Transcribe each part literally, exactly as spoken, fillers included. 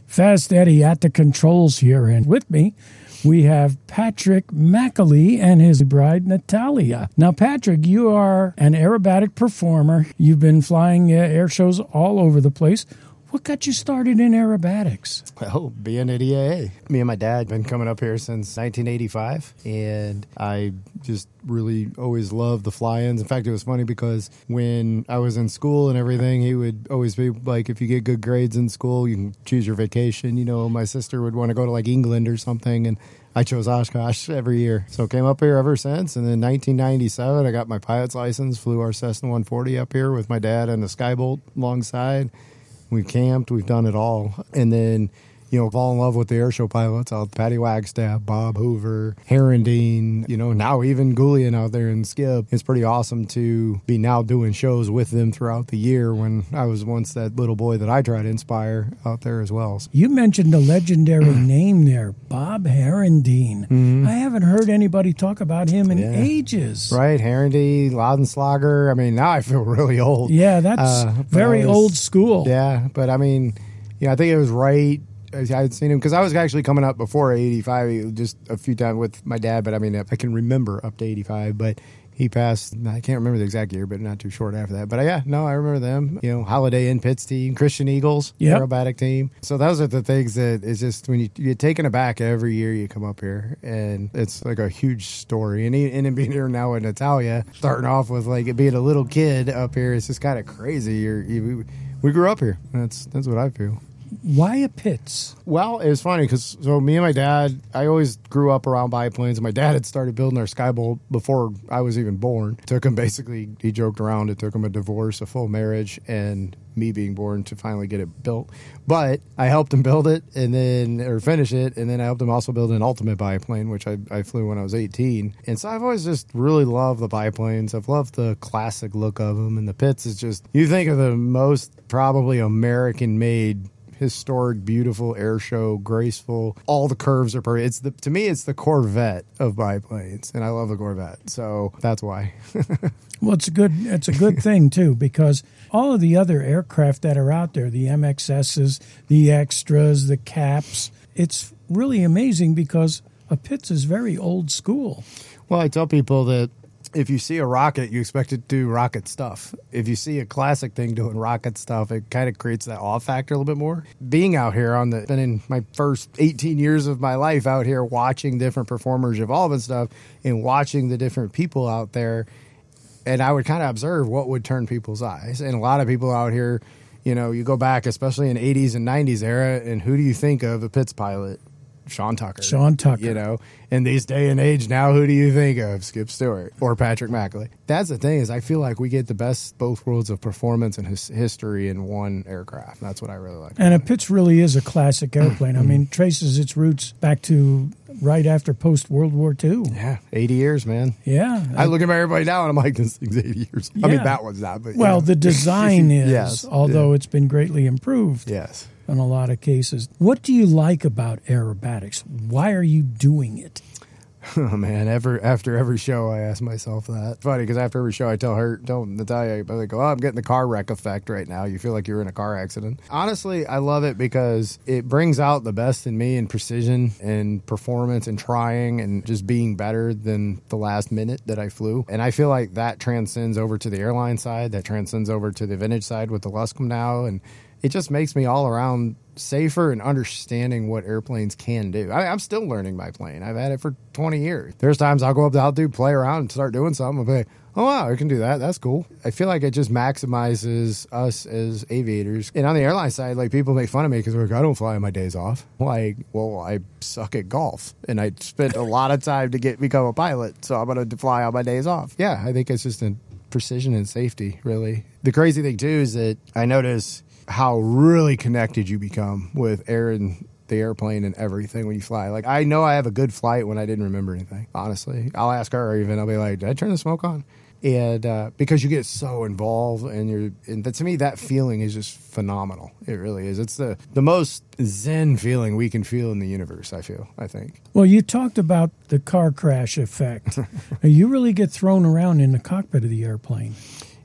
Fast Eddie at the controls here, and with me we have Patrick McAlee and his bride, Natalia. Now, Patrick, you are an aerobatic performer. You've been flying uh, air shows all over the place. What got you started in aerobatics? Well, being at E A A. Me and my dad have been coming up here since nineteen eighty-five, and I just really always loved the fly-ins. In fact, it was funny because when I was in school and everything, he would always be like, if you get good grades in school, you can choose your vacation. You know, my sister would want to go to like England or something, and I chose Oshkosh every year. So came up here ever since. And then nineteen ninety-seven, I got my pilot's license, flew our Cessna one forty up here with my dad and the Skybolt alongside. We've camped, we've done it all. And then, you know, fall in love with the airshow pilots out, Patty Wagstaff, Bob Hoover, Herendeen, you know, now even Goulian out there in Skip. It's pretty awesome to be now doing shows with them throughout the year when I was once that little boy that I try to inspire out there as well. You mentioned a legendary name there, Bob Herendeen. Mm-hmm. I haven't heard anybody talk about him in yeah. ages. Right, Herendeen, Laudenslager. I mean, now I feel really old. Yeah, that's uh, very was, old school. Yeah, but I mean, yeah, I think it was right. I had seen him because I was actually coming up before eighty-five, just a few times with my dad. But I mean, I can remember up to eighty-five. But he passed. I can't remember the exact year, but not too short after that. But uh, yeah, no, I remember them. You know, Holiday Inn Pitts team, Christian Eagles, yep. aerobatic team. So those are the things that it's just when you, you get taken aback every year you come up here, and it's like a huge story. And and in being here now with Natalia, starting off with like it being a little kid up here, it's just kind of crazy. You're, you, we, we grew up here. That's that's what I feel. Why a Pitts? Well, it was funny because so me and my dad, I always grew up around biplanes. My dad had started building our Skybolt before I was even born. It took him basically, he joked around, it took him a divorce, a full marriage, and me being born to finally get it built. But I helped him build it and then, or finish it, and then I helped him also build an ultimate biplane, which I, I flew when I was eighteen. And so I've always just really loved the biplanes. I've loved the classic look of them, and the Pitts is just, you think of the most probably American-made historic, beautiful air show, graceful. All the curves are perfect. It's the to me, it's the Corvette of biplanes, and I love the Corvette, so that's why. Well, it's a good it's a good thing too, because all of the other aircraft that are out there, the M X S's, the Extras, the Caps, it's really amazing because a Pitts is very old school. Well, I tell people that if you see a rocket, you expect it to do rocket stuff. If you see a classic thing doing rocket stuff, it kind of creates that awe factor a little bit more. Being out here on the, been in my first eighteen years of my life out here watching different performers evolve and stuff and watching the different people out there. And I would kind of observe what would turn people's eyes. And a lot of people out here, you know, you go back, especially in eighties and nineties era, and who do you think of a Pitts pilot? Sean Tucker. Sean Tucker. You know, in these day and age now, who do you think of? Skip Stewart or Patrick McAlee. That's the thing is I feel like we get the best both worlds of performance and his history in one aircraft. That's what I really like. And a Pitts really is a classic airplane. I mean, traces its roots back to right after post-World War Two. Yeah, eighty years, man. Yeah. I look at everybody now and I'm like, this thing's eighty years. Yeah. I mean, that one's not. But, well, know. The design is, yes. although yeah. it's been greatly improved. Yes. In a lot of cases. What do you like about aerobatics? Why are you doing it? Oh, man, ever, after every show, I ask myself that. It's funny, because after every show, I tell her, tell Natalia, I like, oh, I'm getting the car wreck effect right now. You feel like you're in a car accident. Honestly, I love it because it brings out the best in me in precision and performance and trying and just being better than the last minute that I flew. And I feel like that transcends over to the airline side, that transcends over to the vintage side with the Luscombe now, and it just makes me all around safer and understanding what airplanes can do. I, I'm still learning my plane. I've had it for twenty years. There's times I'll go up to altitude, play around, and start doing something. I'll be like, oh, wow, I can do that. That's cool. I feel like it just maximizes us as aviators. And on the airline side, like, people make fun of me because they're like, I don't fly on my days off. Like, well, I suck at golf, and I spent a lot of time to get become a pilot, so I'm going to fly on my days off. Yeah, I think it's just a precision and safety, really. The crazy thing, too, is that I notice how really connected you become with air and the airplane and everything when you fly. Like, I know I have a good flight when I didn't remember anything, honestly. I'll ask her even, I'll be like, did I turn the smoke on? And uh, because you get so involved, and you're, and to me, that feeling is just phenomenal. It really is. It's the, the most zen feeling we can feel in the universe, I feel, I think. Well, you talked about the car crash effect. You really get thrown around in the cockpit of the airplane.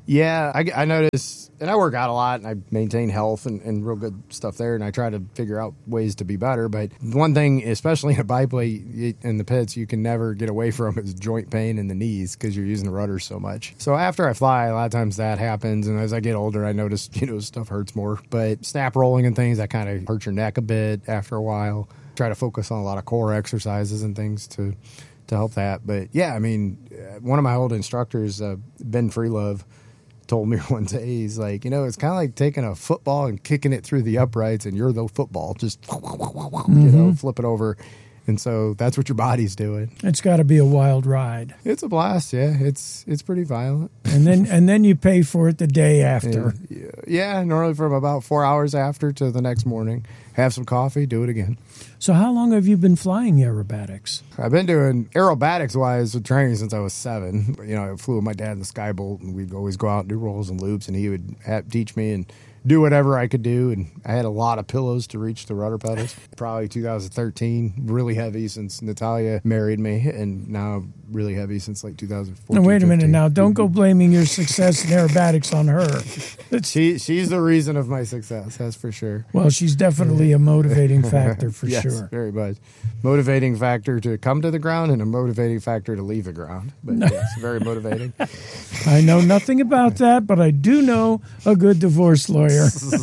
Yeah, I, I notice, and I work out a lot, and I maintain health and, and real good stuff there, and I try to figure out ways to be better. But one thing, especially in a biplane in the pits, you can never get away from is joint pain in the knees because you're using the rudder so much. So after I fly, a lot of times that happens, and as I get older, I notice, you know, stuff hurts more. But snap rolling and things, that kind of hurt your neck a bit after a while. Try to focus on a lot of core exercises and things to to help that. But yeah, I mean, one of my old instructors, uh, Ben Freelove, told me one day, he's like, you know, it's kind of like taking a football and kicking it through the uprights, and you're the football, just mm-hmm. you know, flip it over. And so that's what your body's doing. It's got to be a wild ride. It's a blast, yeah. It's it's pretty violent. And then and then you pay for it the day after. Yeah, yeah, normally from about four hours after to the next morning. Have some coffee, do it again. So how long have you been flying aerobatics? I've been doing aerobatics-wise with training since I was seven. You know, I flew with my dad in the Skybolt, and we'd always go out and do rolls and loops, and he would have, teach me and do whatever I could do, and I had a lot of pillows to reach the rudder pedals. Probably two thousand thirteen, really heavy since Natalia married me, and now really heavy since like two thousand fourteen. Now, wait a minute fifteen. now. Don't go blaming your success in aerobatics on her. She She's the reason of my success, that's for sure. Well, she's definitely a motivating factor for yes, sure. Very much. Motivating factor to come to the ground and a motivating factor to leave the ground. But yes, very motivating. I know nothing about that, but I do know a good divorce lawyer.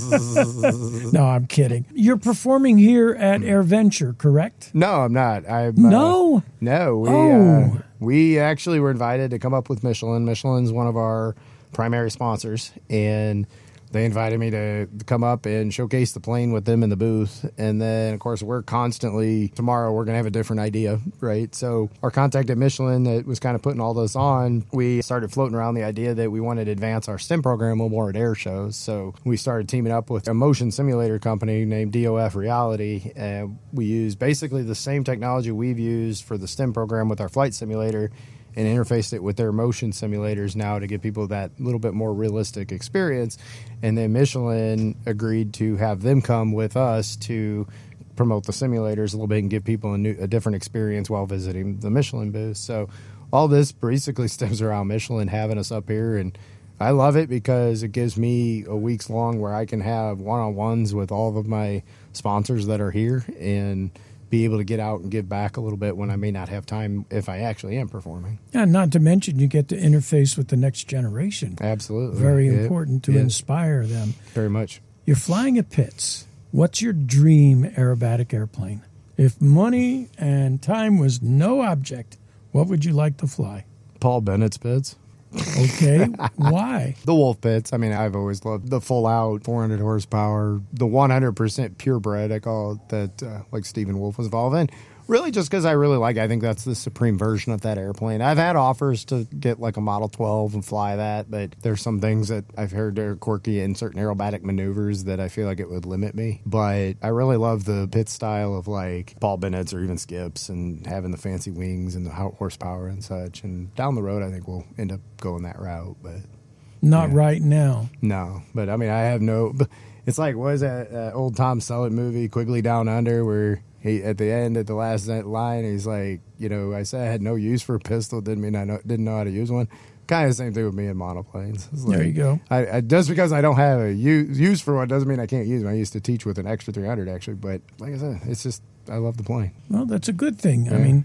No, I'm kidding. You're performing here at AirVenture, correct? No, I'm not. I'm, no? Uh, no. We, oh. uh, we actually were invited to come up with Michelin. Michelin's one of our primary sponsors, and they invited me to come up and showcase the plane with them in the booth. And then, of course, we're constantly, tomorrow we're going to have a different idea, right? So our contact at Michelin that was kind of putting all this on, we started floating around the idea that we wanted to advance our STEM program a little more at air shows. So we started teaming up with a motion simulator company named D O F Reality. And we use basically the same technology we've used for the STEM program with our flight simulator, and interfaced it with their motion simulators now to give people that little bit more realistic experience. And then Michelin agreed to have them come with us to promote the simulators a little bit and give people a, new, a different experience while visiting the Michelin booth. So all this basically stems around Michelin having us up here, and I love it because it gives me a week's long where I can have one-on-ones with all of my sponsors that are here and be able to get out and give back a little bit when I may not have time if I actually am performing. And not to mention you get to interface with the next generation. Absolutely. Very yeah. important to yeah. inspire them. Very much. You're flying at Pitts. What's your dream aerobatic airplane? If money and time was no object, what would you like to fly? Paul Bennett's Pitts. Okay. Why? The Wolf Pitts. I mean, I've always loved the full out four hundred horsepower, the one hundred percent purebred, I call it, that uh, like Stephen Wolf was involved in. Really just because I really like it. I think that's the supreme version of that airplane. I've had offers to get like a Model twelve and fly that, but there's some things that I've heard are quirky in certain aerobatic maneuvers that I feel like it would limit me. But I really love the pit style of like Paul Bennett's or even Skips and having the fancy wings and the horsepower and such. And down the road, I think we'll end up going that route. But Not yeah. right now. No, but I mean, I have no... It's like, what is that uh, old Tom Selleck movie, Quigley Down Under, where... He, at the end, at the last line, he's like, you know, I said I had no use for a pistol. Didn't mean I know, didn't know how to use one. Kind of the same thing with me in monoplanes. It's like, there you go. I, I, just because I don't have a use, use for one doesn't mean I can't use one. I used to teach with an extra three hundred, actually. But like I said, it's just, I love the plane. Well, that's a good thing. Yeah. I mean,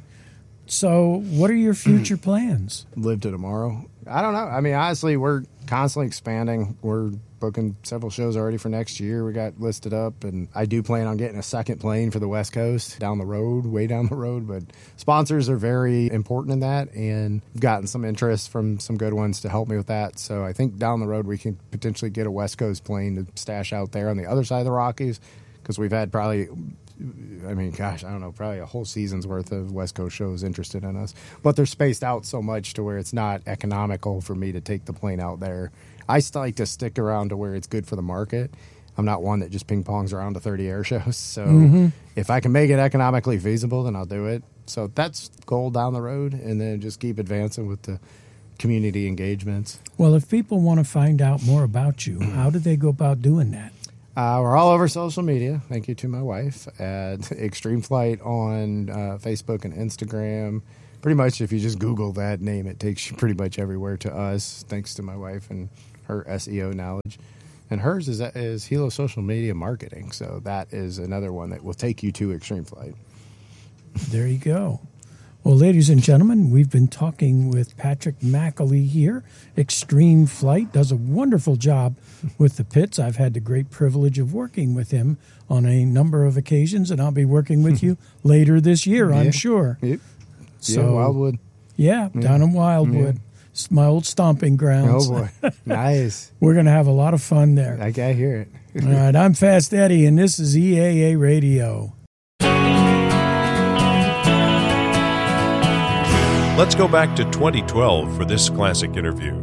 so what are your future plans? Live to tomorrow. I don't know. I mean, honestly, we're constantly expanding. We're booking several shows already for next year. We got listed up, and I do plan on getting a second plane for the West Coast down the road, way down the road. But sponsors are very important in that, and I've gotten some interest from some good ones to help me with that. So I think down the road we can potentially get a West Coast plane to stash out there on the other side of the Rockies, because we've had probably... I mean, gosh, I don't know, probably a whole season's worth of West Coast shows interested in us. But they're spaced out so much to where it's not economical for me to take the plane out there. I still like to stick around to where it's good for the market. I'm not one that just ping-pongs around to thirty air shows. So mm-hmm. if I can make it economically feasible, then I'll do it. So that's the goal down the road, and then just keep advancing with the community engagements. Well, if people want to find out more about you, how do they go about doing that? Uh, we're all over social media. Thank you to my wife at Extreme Flight on uh, Facebook and Instagram. Pretty much if you just Google that name, it takes you pretty much everywhere to us, thanks to my wife and her S E O knowledge. And hers is is Hilo Social Media Marketing. So that is another one that will take you to Extreme Flight. There you go. Well, ladies and gentlemen, we've been talking with Patrick McAlee here. Extreme Flight does a wonderful job with the pits. I've had the great privilege of working with him on a number of occasions, and I'll be working with you later this year, yeah. I'm sure. Yep. So, yeah, Wildwood. Yeah, yeah. down in Wildwood. Yeah. It's my old stomping grounds. Oh, boy. Nice. We're going to have a lot of fun there. I can hear it. All right, I'm Fast Eddie, and this is E A A Radio. Let's go back to twenty twelve for this classic interview.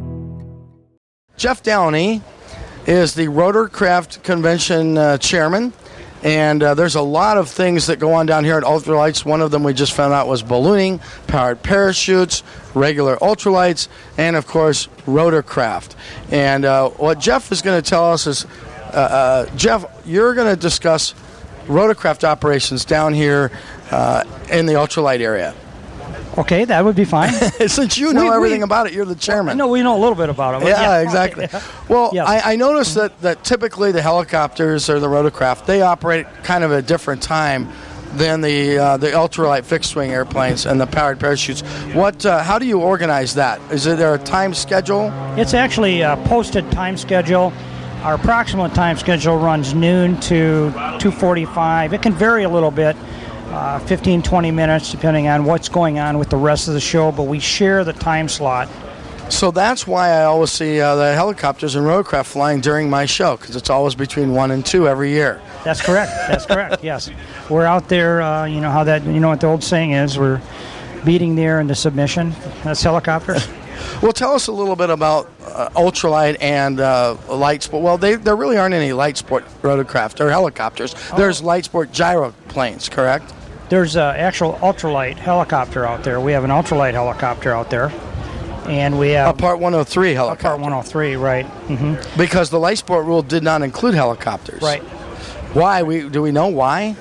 Jeff Downey is the Rotorcraft Convention uh, chairman, and uh, there's a lot of things that go on down here at Ultralights. One of them we just found out was ballooning, powered parachutes, regular ultralights, and, of course, Rotorcraft. And uh, what Jeff is going to tell us is, uh, uh, Jeff, you're going to discuss Rotorcraft operations down here uh, in the ultralight area. Okay, that would be fine. Since you know we, everything we, about it, you're the chairman. No, we know a little bit about it. Yeah, yeah, exactly. Okay. Well, yes. I, I noticed that, that typically the helicopters or the rotorcraft, they operate kind of a different time than the uh, the ultralight fixed-wing airplanes and the powered parachutes. What? Uh, how do you organize that? Is there a time schedule? It's actually a posted time schedule. Our approximate time schedule runs noon to two forty-five. It can vary a little bit. Uh, fifteen, twenty minutes, depending on what's going on with the rest of the show, but we share the time slot. So that's why I always see uh, the helicopters and rotorcraft flying during my show, because it's always between one and two every year. That's correct. That's correct, yes. We're out there, uh, you know how that, you know what the old saying is, we're beating the air into submission. That's helicopters. Well, tell us a little bit about uh, ultralight and uh, light sport. Well, they, there really aren't any light sport rotorcraft or helicopters. Oh. There's light sport gyroplanes, correct? There's an actual ultralight helicopter out there. We have an ultralight helicopter out there. And we have... A Part one oh three helicopter. A Part one oh three, right. Mm-hmm. Because the light sport rule did not include helicopters. Right. Why? We Do we know why?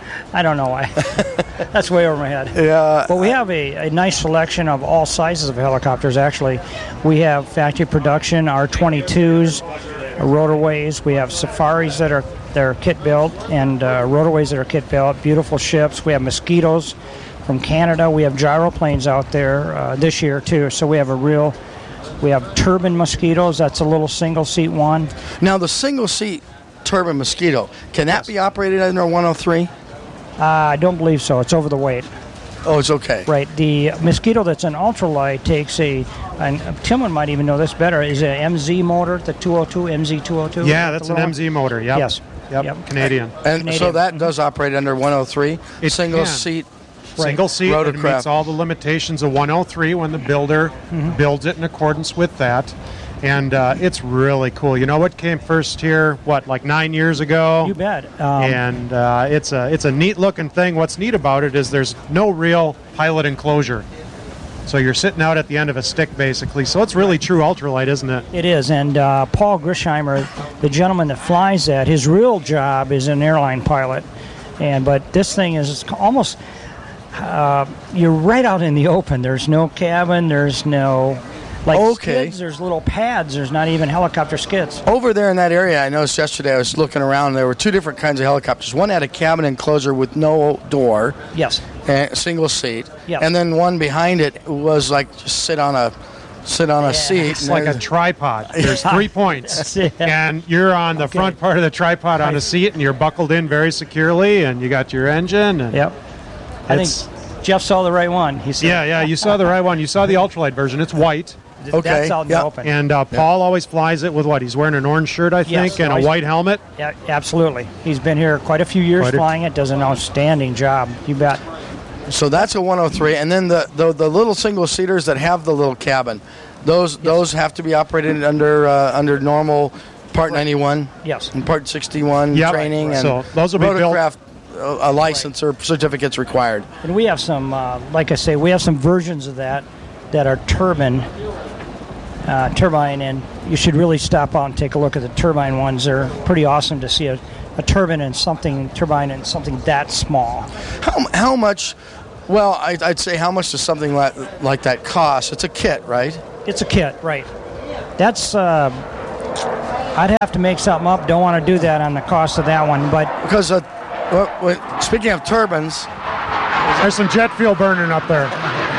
I don't know why. That's way over my head. Yeah. But we have a, a nice selection of all sizes of helicopters, actually. We have factory production, R twenty-twos, rotorways. We have safaris that are they're kit built, and uh, rotorways that are kit built. Beautiful ships. We have Mosquitoes from Canada. We have gyroplanes out there uh, this year too. So we have a real. We have turbine Mosquitoes. That's a little single seat one. Now the single seat turbine Mosquito, can that yes. be operated under one oh three? Uh, I don't believe so. It's over the weight. Oh, it's okay. Right. The Mosquito that's an ultralight takes a, and Timon might even know this better, is an M Z motor, the two oh two, M Z two oh two? Yeah, that's an M Z motor, yep. Yes. Yep, yep. Canadian. And Canadian. So that does operate under one oh three? It single can. seat? Right. Single seat, rotorcraft. It meets all the limitations of one oh three when the builder mm-hmm. builds it in accordance with that. And uh, it's really cool. You know what came first here, what, like nine years ago? You bet. Um, and uh, it's a it's a neat-looking thing. What's neat about it is there's no real pilot enclosure. So you're sitting out at the end of a stick, basically. So it's really true ultralight, isn't it? It is. And uh, Paul Grisheimer, the gentleman that flies that, his real job is an airline pilot. And But this thing is almost... Uh, you're right out in the open. There's no cabin. There's no... Like okay. skids, there's little pads. There's not even helicopter skids. Over there in that area, I noticed yesterday, I was looking around, there were two different kinds of helicopters. One had a cabin enclosure with no door. Yes. And single seat. Yes. And then one behind it was like just sit on a sit on yeah. a seat. It's like a tripod. There's three points. yeah. And you're on the okay. front part of the tripod on a seat, and you're buckled in very securely, and you got your engine. And yep. I think Jeff saw the right one. He said, yeah, yeah, you saw the right one. You saw the ultralight version. It's white. Okay. That's out in yep. the open. And uh, Paul yep. always flies it with what? He's wearing an orange shirt, I think, yes, and always. a white helmet. Yeah, absolutely. He's been here quite a few years quite flying a- it. Does an outstanding job. You bet. So that's a one oh three. And then the, the, the little single-seaters that have the little cabin, those yes. those have to be operated under uh, under normal Part ninety-one yes. and Part sixty-one yep. training. And so those will be rotorcraft a license right. or certificates required. And we have some, uh, like I say, we have some versions of that that are turbine. Uh, turbine, and you should really stop out and take a look at the turbine ones. They're pretty awesome to see a, a turbine and something turbine and something that small. How how much? Well, I, I'd say how much does something like like that cost? It's a kit, right? It's a kit, right? That's uh, I'd have to make something up. Don't want to do that on the cost of that one. But Because uh, well, well, speaking of turbines, There's some jet fuel burning up there.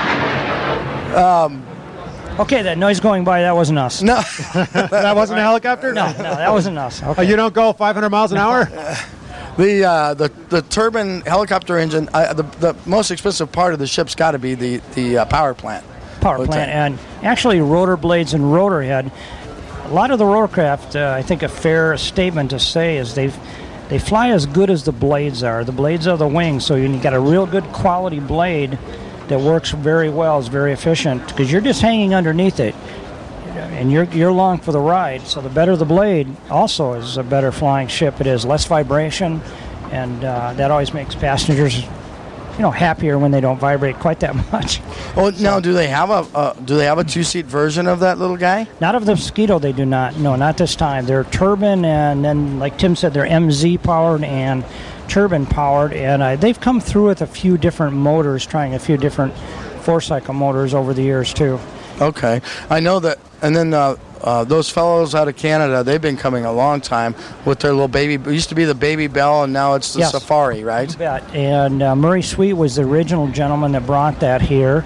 okay, that noise going by, that wasn't us. no, That wasn't a helicopter? no, no, that wasn't us. Oh, Okay. you don't go five hundred miles an hour? the uh, the the turbine helicopter engine. Uh, the the most expensive part of the ship's got to be the the uh, power plant. Power Okay. plant, and actually rotor blades and rotor head. A lot of the rotorcraft, uh, I think a fair statement to say is they they fly as good as the blades are. The blades are the wings, so you got a real good quality blade that works very well, is very efficient, because you're just hanging underneath it, and you're you're along for the ride. So the better the blade, also is a better flying ship. It is less vibration, and uh, that always makes passengers, you know, happier when they don't vibrate quite that much. Oh, now do they have a uh, do they have a two seat version of that little guy? Not of the Mosquito, they do not. No, not this time. They're turbine, and then, like Tim said, they're M Z powered and turbine powered, and uh, they've come through with a few different motors, trying a few different four cycle motors over the years too. Okay, I know that. And then uh, uh, those fellows out of Canada, they've been coming a long time with their little baby. It used to be the Baby Bell, and now it's the Yes. Safari, right? You bet. And uh, Murray Sweet was the original gentleman that brought that here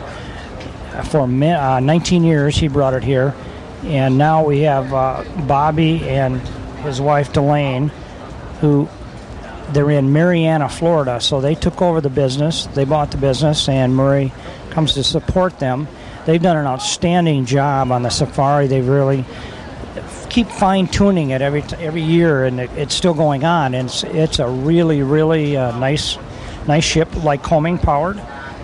for mi- uh, nineteen years. He brought it here, and now we have uh, Bobby and his wife Delane, who they're in Marianna, Florida. So they took over the business. They bought the business, and Murray comes to support them. They've done an outstanding job on the Safari. They really keep fine-tuning it every t- every year, and it, it's still going on. And it's, it's a really, really uh, nice nice ship, like Combing powered.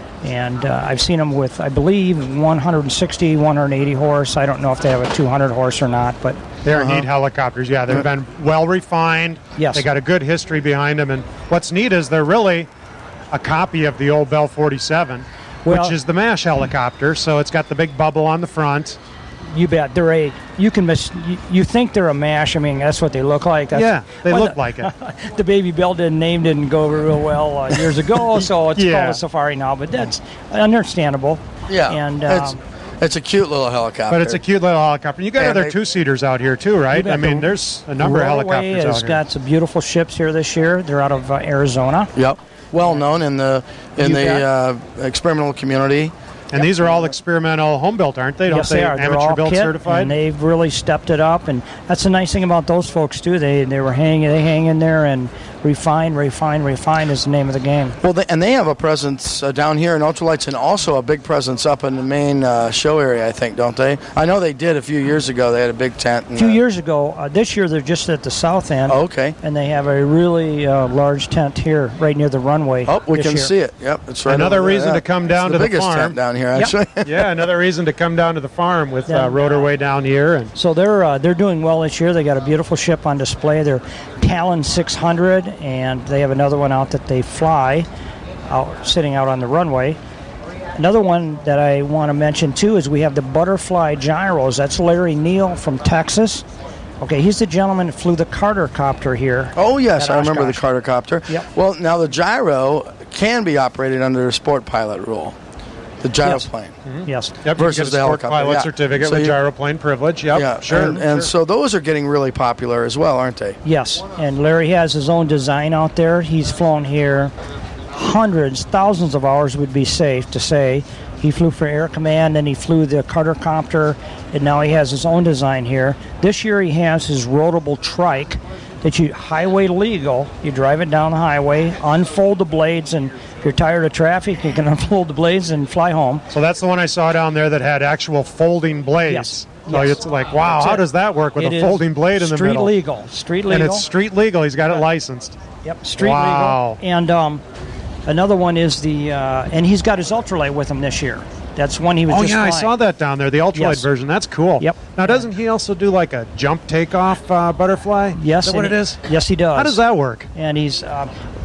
And uh, I've seen them with, I believe, one sixty, one eighty horse. I don't know if they have a two hundred horse or not, but They're neat helicopters. Yeah, they've been well refined. Yes. They got a good history behind them. And what's neat is they're really a copy of the old Bell forty-seven, Well- which is the MASH helicopter. So it's got the big bubble on the front. you bet. They're a, you can miss, you, you think they're a MASH. I mean, that's what they look like. That's, Yeah, they well, look the- like it. The Baby Bell didn't name didn't go real well uh, years ago, so it's Yeah. called a Safari now. But that's understandable. Yeah, and it's um, it's a cute little helicopter. But it's a cute little helicopter. You got And other they- two-seaters out here too, right? bet I mean, the there's a number of Rotorway helicopters has out here. got some beautiful ships here this year. They're out of uh, Arizona. Yep, well known in the in You the bet. uh, experimental community. And these are all experimental home built, aren't they? Don't Yes, they? they are. They're Amateur all built kit, certified. and they've really stepped it up. And that's the nice thing about those folks too. They they were hanging, they hang in there and refine, refine, refine is the name of the game. Well, they, and they have a presence uh, down here in Ultralights, and also a big presence up in the main uh, show area, I think, don't they? I know they did a few years ago. They had a big tent. A And, few uh, years ago, uh, this year they're just at the south end. Oh, okay. And they have a really uh, large tent here, right near the runway. Oh, we this can year. see it. Yep, it's right. Another over there, reason yeah. to come down It's to the the biggest farm. tent down here, Yep. actually. Yeah, another reason to come down to the farm with Yeah. uh, Rotorway down here. And So they're uh, they're doing well this year. They got a beautiful ship on display. They're Talon six hundred, and they have another one out that they fly, out sitting out on the runway. Another one that I want to mention too is we have the Butterfly gyros. That's Larry Neal from Texas. Okay, he's the gentleman that flew the Carter copter here. Oh, yes, At I remember the Oshkosh. Carter copter. Yep. Well, now the gyro can be operated under a sport pilot rule, the gyroplane. Yes. yep, Versus you get a the sport helicopter, pilot yeah. certificate So with you- gyroplane privilege. Yep, Yeah, sure. And, and sure. so those are getting really popular as well, aren't they? Yes, and Larry has his own design out there. He's flown here hundreds, thousands of hours would be safe to say. He flew for Air Command, then he flew the Carter copter, and now he has his own design here. This year he has his rotable trike that you highway legal. You drive it down the highway, unfold the blades, and if you're tired of traffic, you can unfold the blades and fly home. So that's the one I saw down there that had actual folding blades. Yes. So Yes. it's like, wow, That's how it. does that work with It a is folding blade in the street middle? legal. Street legal. And it's street legal. He's got it licensed. Yep, street Wow. legal. And um, another one is the, uh, and he's got his ultralight with him this year. That's one he was Oh, just yeah, I flying. saw that down there, the ultralight Yes. version. That's cool. Yep. Now, doesn't he also do like a jump takeoff uh, butterfly? Yes, Is that what and it is? Yes, he does. How does that work? And he's uh,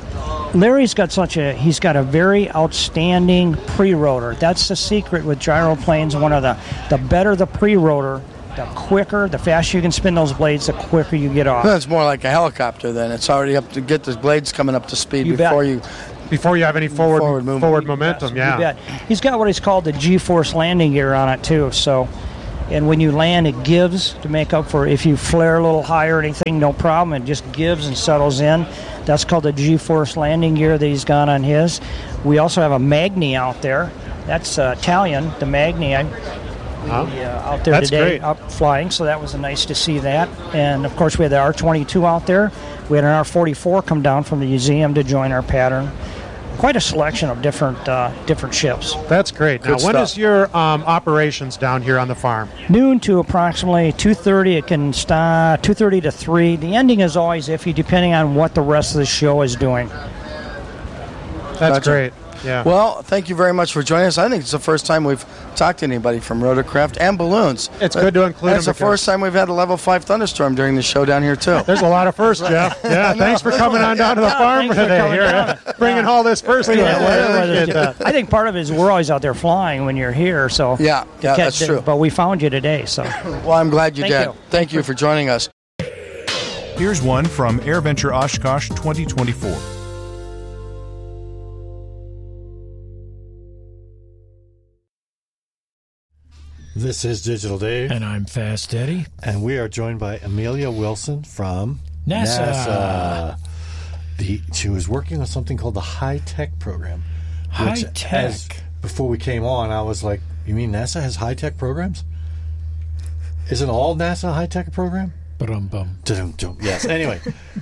Larry's got such a he's got a very outstanding pre-rotor. That's the secret with gyroplanes. One of the the better the pre-rotor, the quicker, the faster you can spin those blades, the quicker you get off. That's more like a helicopter then. It's already up to get the blades coming up to speed You bet. before you. Before you have any forward Forward forward, movement. momentum, You yeah. bet. He's got what he's called the G-force landing gear on it too. So And when you land, it gives to make up for if you flare a little higher or anything, no problem. It just gives and settles in. That's called the G-Force landing gear that he's got on his. We also have a Magni out there. That's uh, Italian, the Magni. I, we, uh, out there That's today, great. up flying, so that was nice to see that. And, of course, we had the R twenty-two out there. We had an R forty-four come down from the museum to join our pattern. Quite a selection of different uh, different ships. That's great. Now, Good when stuff. is your um, operations down here on the farm? Noon to approximately two thirty. It can start two thirty to three. The ending is always iffy depending on what the rest of the show is doing. That's Gotcha. great. Yeah. Well, thank you very much for joining us. I think it's the first time we've talked to anybody from Rotorcraft and Balloons. It's good to include That's them the because- first time we've had a level five thunderstorm during the show down here, too. There's a lot of firsts, Jeff. Yeah, thanks for coming on down to the Yeah, farm thanks for today. coming Here, down. bringing all this first to Yeah, us. whatever I it is. appreciate that. I think part of it is we're always out there flying when you're here. So Yeah, yeah, that's Catch- true. But we found you today, so Well, I'm glad you Thank did. you. Thank you for joining us. Here's one from AirVenture Oshkosh twenty twenty-four. This is Digital Dave, And I'm Fast Eddie. and we are joined by Amelia Wilson from NASA. NASA. The, she was working on something called the High Tech program. High which, Tech. as- before we came on, I was like, "You mean NASA has high tech programs? Isn't all NASA a high tech program?" Ba-dum-bum. Dum-dum. Yes. Anyway,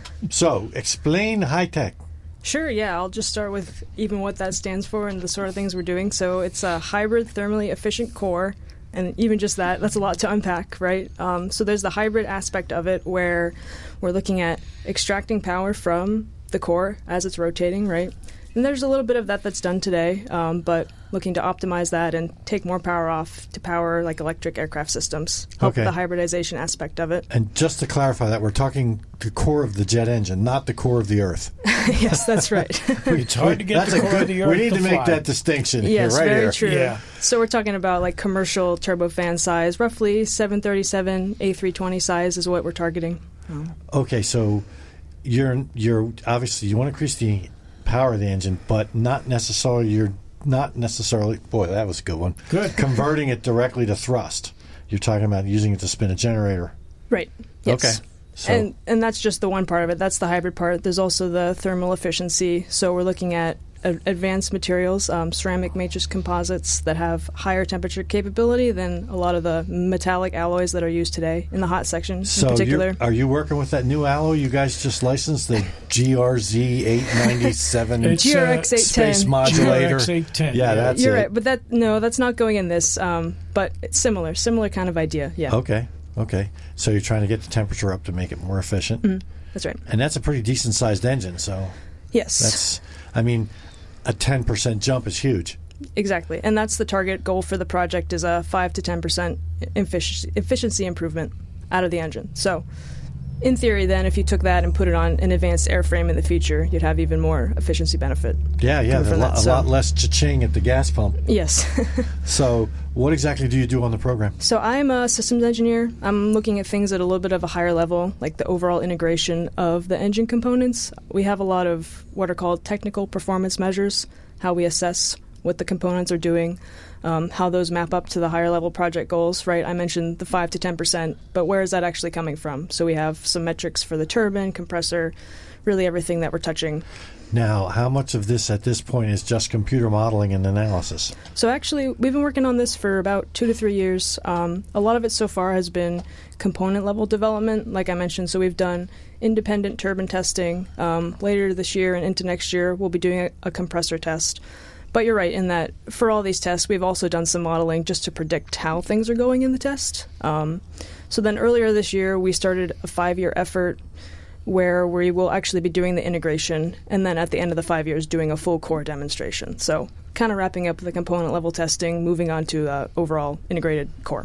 so explain high tech. Sure, yeah. I'll just start with even what that stands for and the sort of things we're doing. So it's a hybrid thermally efficient core, and even just that, that's a lot to unpack, right? Um, so there's the hybrid aspect of it where we're looking at extracting power from the core as it's rotating, right? And there's a little bit of that that's done today, um, but looking to optimize that and take more power off to power like electric aircraft systems, help Okay. the hybridization aspect of it. And just to clarify that, we're talking the core of the jet engine, not the core of the Earth. Yes, that's right. It's hard to get That's the a core good. of the Earth We need to, to make fly. that distinction Yes, here, right very here. true. Yeah. So we're talking about like commercial turbofan size, roughly seven thirty-seven A three twenty size is what we're targeting. Okay, so you're you're obviously you want to increase the power of the engine, but not necessarily you're not necessarily boy that was a good one. Good. Converting it directly to thrust. You're talking about using it to spin a generator. Right. Yes. Okay. So And and that's just the one part of it. That's the hybrid part. There's also the thermal efficiency. So we're looking at a- advanced materials, um, ceramic matrix composites that have higher temperature capability than a lot of the metallic alloys that are used today in the hot section so in particular. you're- are you working with that new alloy you guys just licensed, the G R Z eight ninety-seven It's, G R X uh, eight ten. space modulator? G R X eight ten, Yeah, yeah. that's You're it. right, but that no, that's not going in this. Um, but it's similar, similar kind of idea. Yeah, Okay. Okay. So you're trying to get the temperature up to make it more efficient. that's right. And that's a pretty decent sized engine, so Yes, that's I mean a ten percent jump is huge. exactly, and that's the target goal for the project is a five to ten percent efficiency efficiency improvement out of the engine. So, in theory, then if you took that and put it on an advanced airframe in the future, you'd have even more efficiency benefit. Yeah, yeah, Coming a from lot, that, a so- lot less cha-ching at the gas pump. Yes. So, what exactly do you do on the program? So I'm a systems engineer. I'm looking at things at a little bit of a higher level, like the overall integration of the engine components. We have a lot of what are called technical performance measures, how we assess what the components are doing, um, how those map up to the higher level project goals, right? I mentioned the five to ten percent, but where is that actually coming from? So we have some metrics for the turbine, compressor, really everything that we're touching. Now, how much of this at this point is just computer modeling and analysis? So actually, we've been working on this for about two to three years. Um, a lot of it so far has been component level development, like I mentioned. So we've done independent turbine testing. Um, later this year and into next year, we'll be doing a, a compressor test. But you're right in that for all these tests, we've also done some modeling just to predict how things are going in the test. Um, so then earlier this year, we started a five-year effort where we will actually be doing the integration, and then at the end of the five years doing a full core demonstration. So kind of wrapping up the component level testing, moving on to uh, overall integrated core.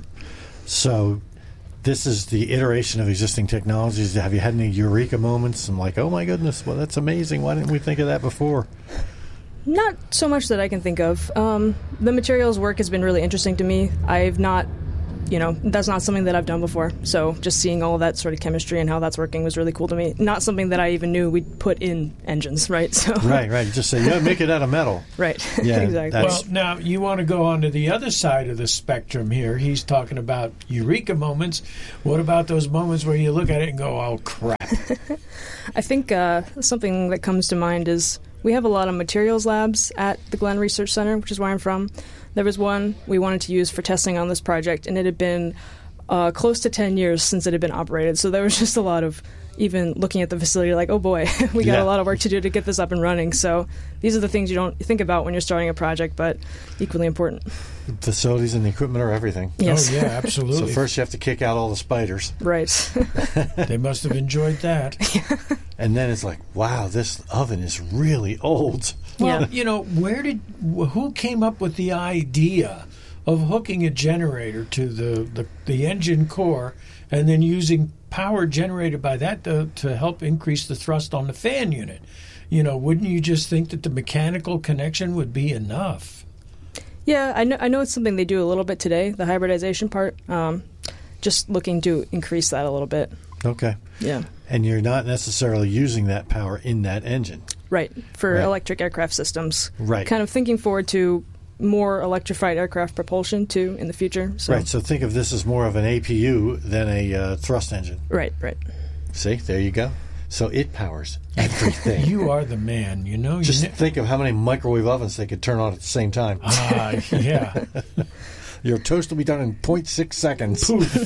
So, this is the iteration of existing technologies. Have you had any eureka moments? I'm like, oh my goodness, well, that's amazing. Why didn't we think of that before? Not so much that I can think of. Um, the materials work has been really interesting to me. I've not you know, that's not something that I've done before. So just seeing all of that sort of chemistry and how that's working was really cool to me. Not something that I even knew we'd put in engines, right? So Right, right. You just say, yeah, make it out of metal. Right. Yeah, exactly. that's- Well, now you want to go on to the other side of the spectrum here. He's talking about eureka moments. What about those moments where you look at it and go, oh, crap? I think uh, something that comes to mind is we have a lot of materials labs at the Glenn Research Center, which is where I'm from. There was one we wanted to use for testing on this project, and it had been uh, close to ten years since it had been operated. So there was just a lot of even looking at the facility like, oh boy, we got Yeah. a lot of work to do to get this up and running. So these are the things you don't think about when you're starting a project, but equally important. Facilities and the equipment are everything. Yes. Oh, yeah, absolutely. So first you have to kick out all the spiders. Right. They must have enjoyed that. And then it's like, wow, this oven is really old. Well, Yeah. you know, where did wh- who came up with the idea of hooking a generator to the, the, the engine core and then using power generated by that to, to help increase the thrust on the fan unit? You know, wouldn't you just think that the mechanical connection would be enough? Yeah, I know. I know it's something they do a little bit today, the hybridization part. Um, just looking to increase that a little bit. Okay. Yeah. And you're not necessarily using that power in that engine. Right, for Right. electric aircraft systems. Right. Kind of thinking forward to more electrified aircraft propulsion, too, in the future. So. Right, so think of this as more of an A P U than a uh, thrust engine. Right, right. See, there you go. So it powers everything. You are the man, you know. Just you ne- think of how many microwave ovens they could turn on at the same time. ah, yeah. Your toast will be done in zero point six seconds.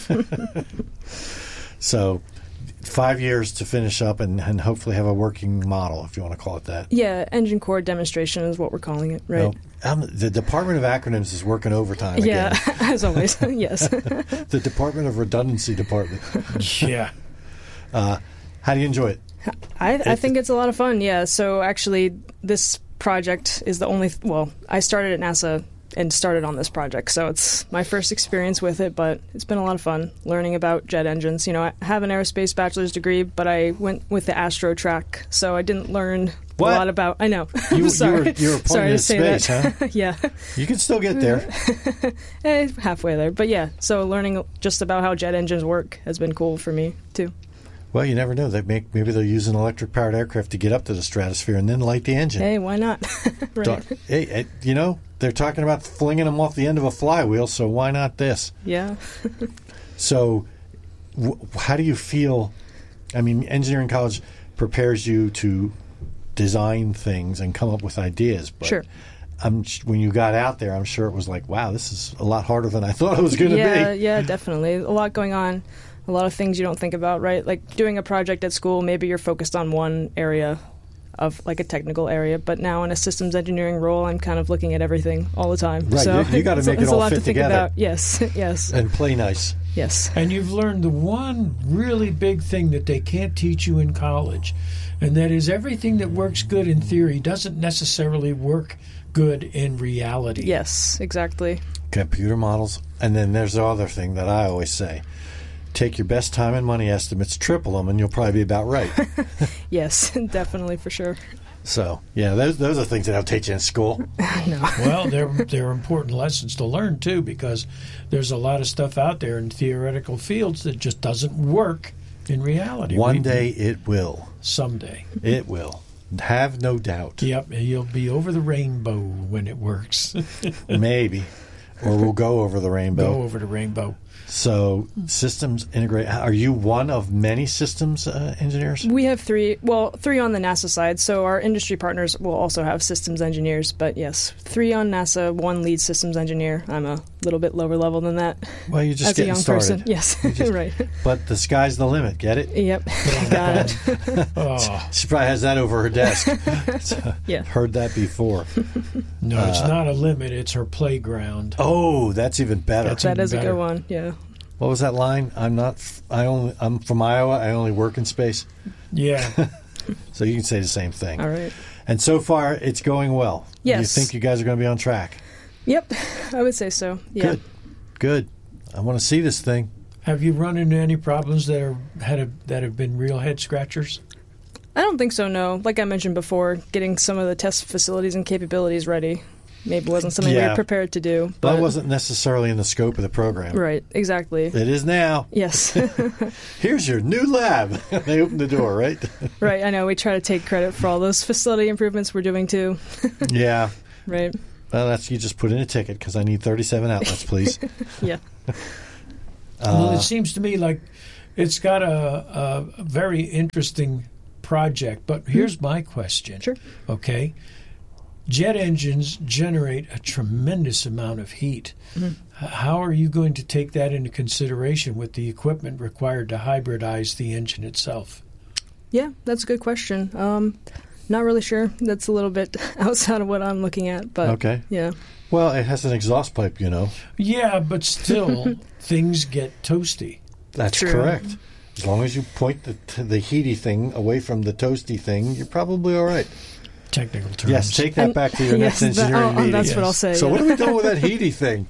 So five years to finish up and, and hopefully have a working model, if you want to call it that. Yeah, engine core demonstration is what we're calling it, right? Well, um, the Department of Acronyms is working overtime Yeah, again. as always, yes. The Department of Redundancy Department. Yeah. Uh, how do you enjoy it? I, I think it's a lot of fun, yeah. So actually, this project is the only, th- well, I started at NASA and started on this project, so it's my first experience with it, but it's been a lot of fun learning about jet engines. You know, I have an aerospace bachelor's degree, but I went with the Astro track, so I didn't learn What? a lot about, I know. You- you I'm sorry. were- you were pointing sorry at to say space, that. huh? Yeah. You can still get there. Eh, halfway there, but yeah, so learning just about how jet engines work has been cool for me, too. Well, you never know. They make maybe they'll use an electric-powered aircraft to get up to the stratosphere and then light the engine. Hey, why not? Right. Don't- hey, eh, you know, they're talking about flinging them off the end of a flywheel, so why not this? Yeah. So, w- how do you feel? I mean, engineering college prepares you to design things and come up with ideas. But Sure. I'm, when you got out there, I'm sure it was like, wow, this is a lot harder than I thought it was going to yeah, be. yeah, definitely. A lot going on. A lot of things you don't think about, right? Like doing a project at school, maybe you're focused on one area of like a technical area, but now in a systems engineering role, I'm kind of looking at everything all the time. Right, so you- you gotta it's- make it it's a all lot fit to think together. about. Yes, yes, And play nice. yes. And you've learned the one really big thing that they can't teach you in college, and that is everything that works good in theory doesn't necessarily work good in reality. Yes, exactly. Computer models. And then there's the other thing that I always say. Take your best time and money estimates, triple them, and you'll probably be about right. Yes, definitely for sure. So, yeah, those those are things that I'll teach you in school. No. Well, they're they're important lessons to learn too, because there's a lot of stuff out there in theoretical fields that just doesn't work in reality. One We- day it will. someday. It will. Have no doubt. Yep, you'll be over the rainbow when it works. Maybe. Or we'll go over the rainbow. Go over the rainbow. So, systems integrate. Are you one of many systems uh, engineers? We have three, well, three on the NASA side. So our industry partners will also have systems engineers. But yes, three on NASA, one lead systems engineer. I'm a little bit lower level than that. Well, you're just As a getting young started. person. Yes, just- right. But the sky's the limit. Get it? Yep, got it. Oh, She probably has that over her desk. So, Yeah. Heard that before. no, it's not a limit. It's her playground. Oh, that's even better. That's That even is a better. good one. Yeah. What was that line? I'm not. f- I only. I'm from Iowa. I only work in space. Yeah. So you can say the same thing. All right. And so far, it's going well. Yes. You think you guys are going to be on track? Yep, I would say so. Yeah. Good. Good. I want to see this thing. Have you run into any problems that are had a, that have been real head scratchers? I don't think so. No, like I mentioned before, getting some of the test facilities and capabilities ready maybe wasn't something we Yeah. were prepared to do. But That wasn't necessarily in the scope of the program. right, exactly. It is now. Yes. Here's your new lab. They opened the door, right? Right, I know. We try to take credit for all those facility improvements we're doing too. Yeah. Right. Well, that's you just put in a ticket because I need thirty-seven outlets, please. Yeah. well, Uh, it seems to me like it's got a, a very interesting project. But here's my question. Sure. Okay. Jet engines generate a tremendous amount of heat. Mhm. H- How are you going to take that into consideration with the equipment required to hybridize the engine itself? Yeah, that's a good question. Um, not really sure. That's a little bit outside of what I'm looking at, but Okay. yeah. Well, it has an exhaust pipe, you know. Yeah, but still, things get toasty. That's True. correct. As long as you point the the heaty thing away from the toasty thing, you're probably all right. Technical terms. Yes, take that And- back to your yes, next that- engineering oh, oh, meeting. that's Yes. what I'll say. So yeah. what are we doing with that heaty thing?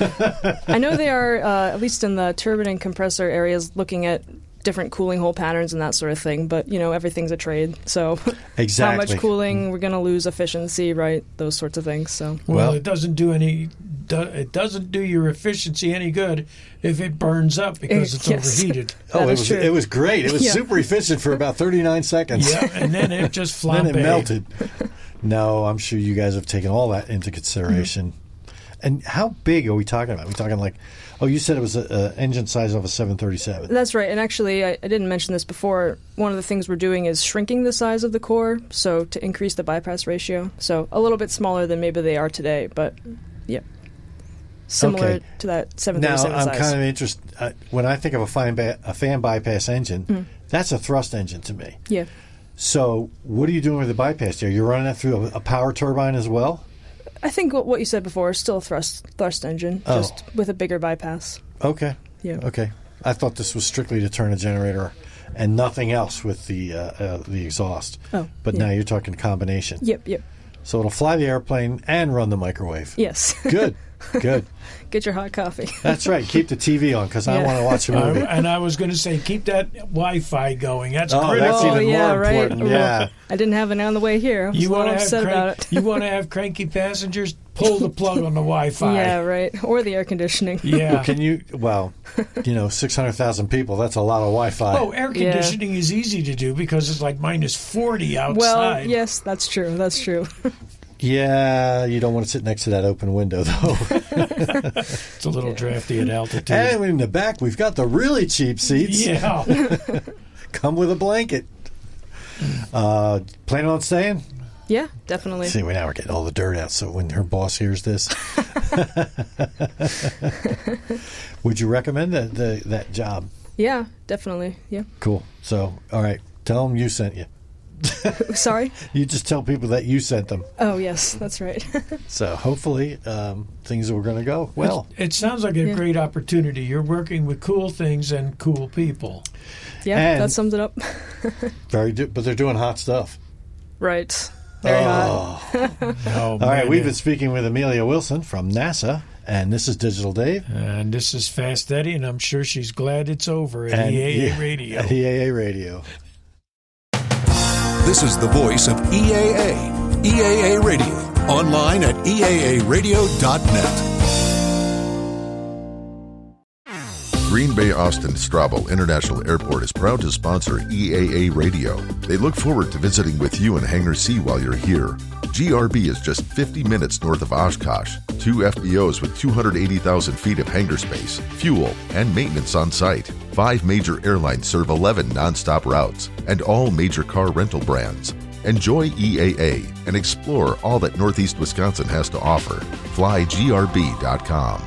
I know they are, uh, at least in the turbine and compressor areas, looking at different cooling hole patterns and that sort of thing. But, you know, everything's a trade. So Exactly. how much cooling, we're going to lose efficiency, right? Those sorts of things. So Well, Well- it doesn't do any. Do, it doesn't do your efficiency any good if it burns up because it's Yes. overheated. Oh, That it is was true. it was great. It was Yeah. super efficient for about thirty-nine seconds. Yeah, and then it just Then flambé. it melted. No, I'm sure you guys have taken all that into consideration. Mm-hmm. And how big are we talking about? Are we talking like, oh, you said it was an engine size of a seven thirty-seven. that's right. And actually, I, I didn't mention this before. One of the things we're doing is shrinking the size of the core, so to increase the bypass ratio. So a little bit smaller than maybe they are today, but yeah. Similar Okay. to that seven Now, thirty-seven I'm size. kind of interested. Uh, when I think of a, fine ba- a fan bypass engine, Mm. that's a thrust engine to me. yeah. So what are you doing with the bypass there? You're running that through a, a power turbine as well? I think what what you said before is still a thrust thrust engine, Oh. just with a bigger bypass. Okay. Yeah. Okay. I thought this was strictly to turn a generator and nothing else with the uh, uh, the exhaust. Oh, But yeah. now you're talking combination. Yep, yep. So it'll fly the airplane and run the microwave. Yes. Good. Good. Get your hot coffee. That's right. Keep the T V on because I Yeah. want to watch a Uh, movie. and I was going to say, keep that Wi-Fi going. That's Oh, critical. that's oh, even yeah, more right. important. Yeah. I didn't have it on the way here. I was You a want little to have upset crank- about it. you want to have cranky passengers? Pull the plug on the Wi-Fi. Yeah, right. Or the air conditioning. Yeah. Well, can you? Well, you know, six hundred thousand people. That's a lot of Wi-Fi. Oh, air Yeah. conditioning is easy to do because it's like minus forty outside. Well, yes, that's true. That's true. Yeah, you don't want to sit next to that open window though. It's a little drafty at altitude. And in the back, we've got the really cheap seats. Yeah. Come with a blanket. Uh, planning on staying? Yeah, definitely. See, we now we're getting all the dirt out. So when her boss hears this, would you recommend that the, that job? Yeah, definitely. Yeah. Cool. So, all right, tell them you sent you. Sorry? You just tell people that you sent them. Oh, yes, that's right. So hopefully um, things are going to go well. It, it sounds like a Yeah. great opportunity. You're working with cool things and cool people. Yeah, And- that sums it up. Very, do- but they're doing hot stuff. Right. Very hot. Oh, All right, we've been speaking with Amelia Wilson from NASA, and this is Digital Dave. And this is Fast Eddie, and I'm sure she's glad it's over at And- E A A yeah, Radio. At E A A Radio. This is the voice of E A A. E A A Radio. Online at E A A radio dot net. Green Bay Austin Strabo International Airport is proud to sponsor E A A Radio. They look forward to visiting with you in Hangar C while you're here. G R B is just fifty minutes north of Oshkosh. Two F B Os with two hundred eighty thousand feet of hangar space, fuel, and maintenance on site. Five major airlines serve eleven nonstop routes and all major car rental brands. Enjoy E A A and explore all that Northeast Wisconsin has to offer. Fly G R B dot com.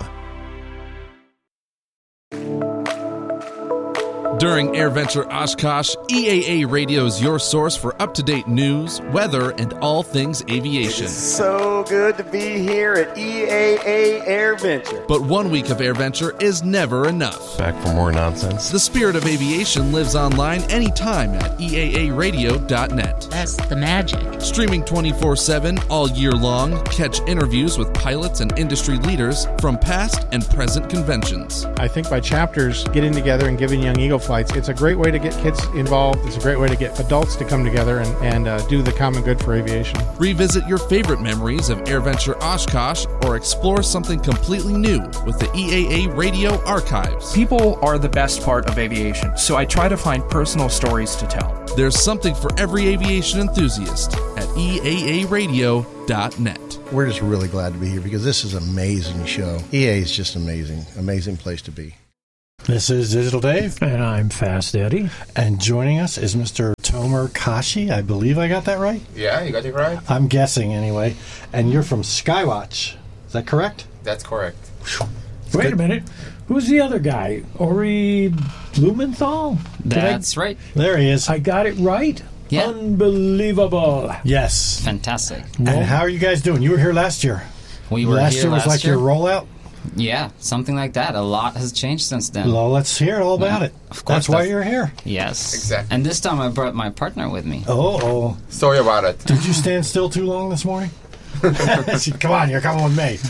During AirVenture Oshkosh, E A A Radio is your source for up-to-date news, weather, and all things aviation. So good to be here at E A A AirVenture. But one week of AirVenture is never enough. Back for more nonsense. The spirit of aviation lives online anytime at E A A radio dot net. That's the magic. Streaming twenty-four seven all year long, catch interviews with pilots and industry leaders from past and present conventions. I think by chapters, getting together and giving Young Eagle flights. It's a great way to get kids involved. It's a great way to get adults to come together and, and uh, do the common good for aviation. Revisit your favorite memories of AirVenture Oshkosh or explore something completely new with the E A A Radio Archives. People are the best part of aviation, so I try to find personal stories to tell. There's something for every aviation enthusiast at E A A radio dot net. We're just really glad to be here because this is an amazing show. E A is just amazing, amazing place to be. This is Digital Dave. And I'm Fast Eddie. And joining us is Mister Tomer Kashi. I believe I got that right? Yeah, you got it right. I'm guessing anyway. And you're from Skywatch. Is that correct? That's correct. Wait good. a minute. Who's the other guy? Ori Blumenthal? That's I, right. There he is. I got it right? Yeah. Unbelievable. Yes. Fantastic. And well, how are you guys doing? You were here last year. We were last here year was last like year. your rollout? Yeah, something like that. A lot has changed since then. Well, let's hear all about yeah, it. Of course. That's why you're here. Yes. Exactly. And this time I brought my partner with me. Oh, oh. Sorry about it. Did you stand still too long this morning? Come on, you're coming with me.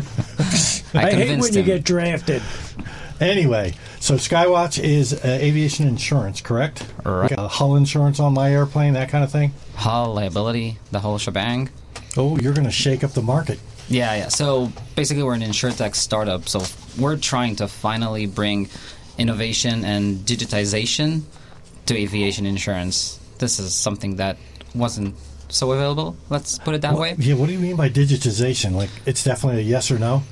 I, I hate when him. you get drafted. Anyway, so Skywatch is uh, aviation insurance, correct? Right. Uh, hull insurance on my airplane, that kind of thing? Hull, liability, the whole shebang. Oh, you're going to shake up the market. Yeah, yeah. So basically we're an insurtech startup. So we're trying to finally bring innovation and digitization to aviation insurance. This is something that wasn't so available, let's put it that well, way. Yeah, what do you mean by digitization? Like, it's definitely a yes or no?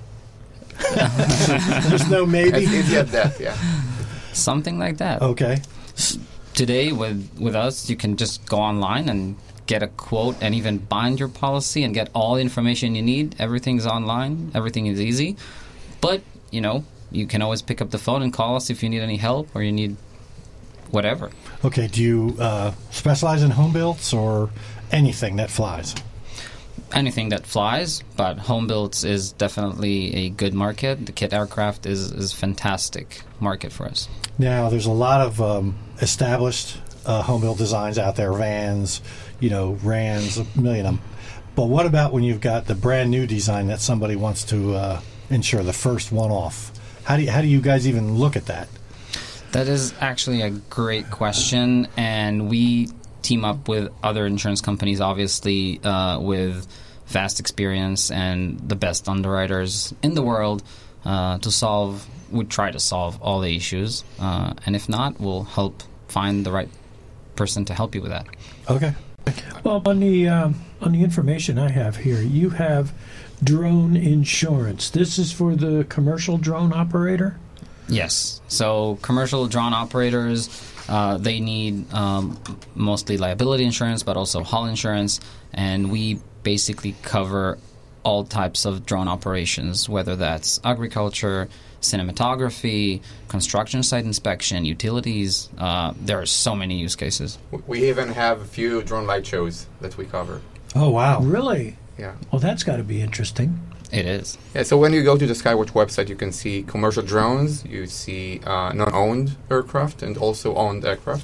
There's no maybe? It's easy at that, yeah. Something like that. Okay. Today, with, with us, you can just go online and get a quote and even bind your policy and get all the information you need. Everything's online. Everything is easy. But, you know, you can always pick up the phone and call us if you need any help or you need whatever. Okay, do you uh, specialize in home builds or anything that flies? Anything that flies, but home builds is definitely a good market. The kit aircraft is is fantastic market for us. Now, there's a lot of um, established uh, home build designs out there, vans, you know, Rans, a million of them. But what about when you've got the brand new design that somebody wants to uh, insure, the first one off? How do you, how do you guys even look at that? That is actually a great question, and we team up with other insurance companies, obviously, uh, with vast experience and the best underwriters in the world uh, to solve, we try to solve all the issues. Uh, and if not, we'll help find the right person to help you with that. Okay. Well, on the, um, on the information I have here, you have drone insurance. This is for the commercial drone operator? Yes. So commercial drone operators, uh, they need um, mostly liability insurance, but also hull insurance. And we basically cover all types of drone operations, whether that's agriculture, cinematography, construction site inspection, utilities. Uh, there are so many use cases. We even have a few drone light shows that we cover. Oh, wow. Really? Yeah. Well, that's got to be interesting. It is. Yeah, so when you go to the Skywatch website, you can see commercial drones, you see uh, non-owned aircraft, and also owned aircraft.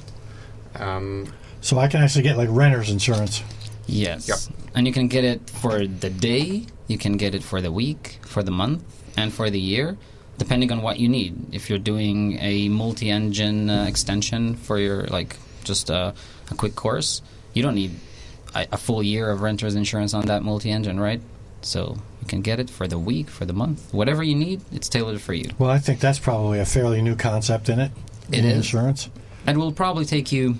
Um, so I can actually get, like, renter's insurance? Yes. Yep. And you can get it for the day, you can get it for the week, for the month, and for the year, depending on what you need. If you're doing a multi-engine uh, extension for your, like, just uh, a quick course, you don't need a, a full year of renter's insurance on that multi-engine, right? So you can get it for the week, for the month. Whatever you need, it's tailored for you. Well, I think that's probably a fairly new concept in it. It in is. Insurance. And will probably take you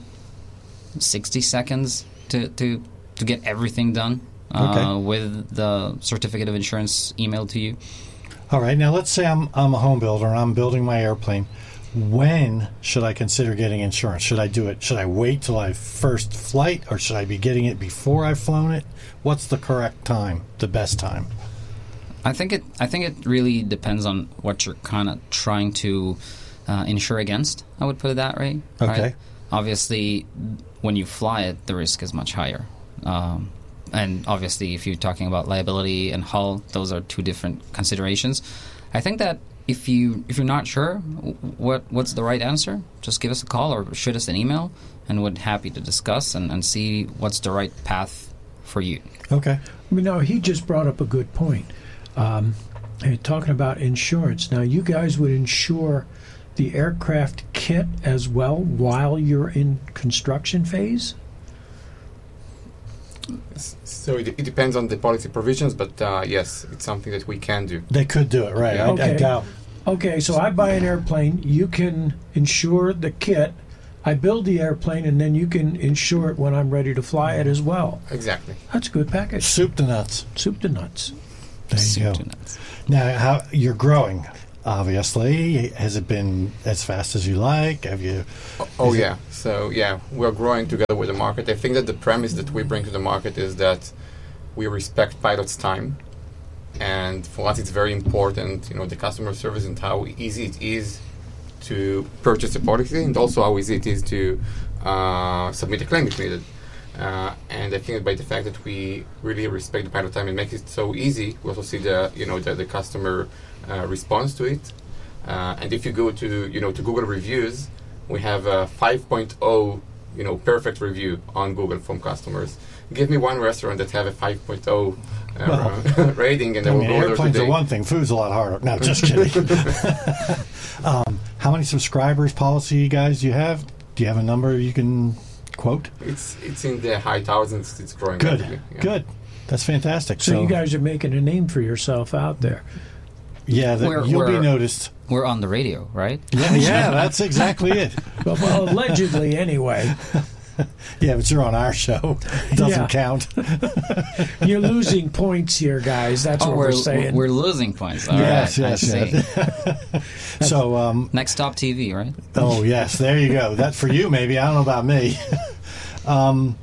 sixty seconds to, to, to get everything done uh, okay. with the certificate of insurance emailed to you. All right. Now, let's say I'm, I'm a home builder and I'm building my airplane. When should I consider getting insurance? Should I do it? Should I wait till I first flight, or should I be getting it before I've flown it? What's the correct time, the best time? I think it. I think it really depends on what you're kind of trying to uh, insure against. I would put it that way. Okay. Right? Obviously, when you fly it, the risk is much higher. Um, and obviously, if you're talking about liability and hull, those are two different considerations. I think that if you if you're not sure what what's the right answer, just give us a call or shoot us an email, and we're happy to discuss and, and see what's the right path for you. Okay. I mean, now, he just brought up a good point. Um, talking about insurance. Now, you guys would insure the aircraft kit as well while you're in construction phase? So it, it depends on the policy provisions, but uh, yes, it's something that we can do. They could do it, right? I, Okay. I doubt. Okay, so I buy an airplane. You can insure the kit. I build the airplane, and then you can insure it when I'm ready to fly it as well. Exactly. That's a good package. Soup to nuts. Soup to nuts. There you Soup go. to nuts. Now, how you're growing? Obviously, has it been as fast as you like? Have you? Oh is it- yeah. So yeah, we're growing together with the market. I think that the premise that we bring to the market is that we respect pilots' time, and for us, it's very important. You know, the customer service and how easy it is to purchase a policy, and also how easy it is to uh, submit a claim if needed. Uh, and I think that by the fact that we really respect the pilot time and make it so easy, we also see the you know the, the customer uh, response to it. Uh, and if you go to you know to Google reviews, we have a five point oh you know perfect review on Google from customers. Give me one restaurant that have a five point oh uh, Well, rating, and I I will mean, go there airplanes today. are one thing. Food's a lot harder. No, just kidding. um, how many subscribers, policy guys, do you have? Do you have a number you can quote? It's it's in the high thousands. It's growing. Good, rapidly, yeah. good. That's fantastic. So, you guys are making a name for yourself out there. yeah, that We're- you'll be we're- noticed. We're on the radio, right? Yeah, yeah, that's exactly it. Well, well allegedly, anyway. Yeah, but you're on our show. It doesn't Yeah. count. You're losing points here, guys. That's Oh, what we're, saying. We're losing points. All Yes, right, yes, I see. yes. So, um, Next Stop T V, right? oh yes, there you go. That for you, maybe. I don't know about me. um,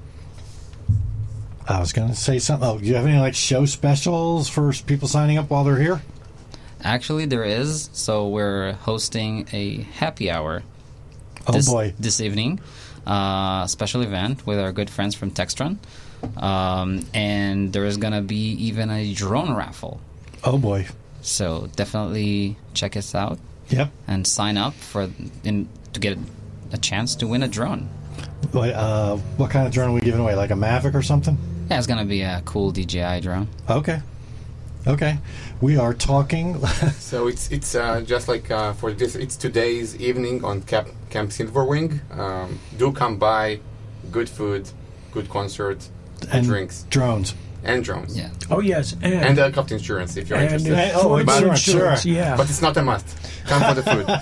I was going to say something. Oh, do you have any like show specials for people signing up while they're here? Actually, there is. So we're hosting a happy hour. Oh, this, boy. This evening, uh, special event with our good friends from Textron, um, and there is gonna be even a drone raffle. Oh boy! So definitely check us out. Yep. And sign up for in to get a chance to win a drone. What, uh, what kind of drone are we giving away? Like a Mavic or something? Yeah, it's gonna be a cool D J I drone. Okay. Okay. We are talking. So it's it's uh, just like uh, for this. It's today's evening on Cap, Camp Silverwing. Um, do come by. Good food, good concert, good And drinks, drones, and drones. Yeah. Oh yes, and, And aircraft insurance if you're and interested. uh, oh, insurance, sure. yeah. But it's not a must. Come for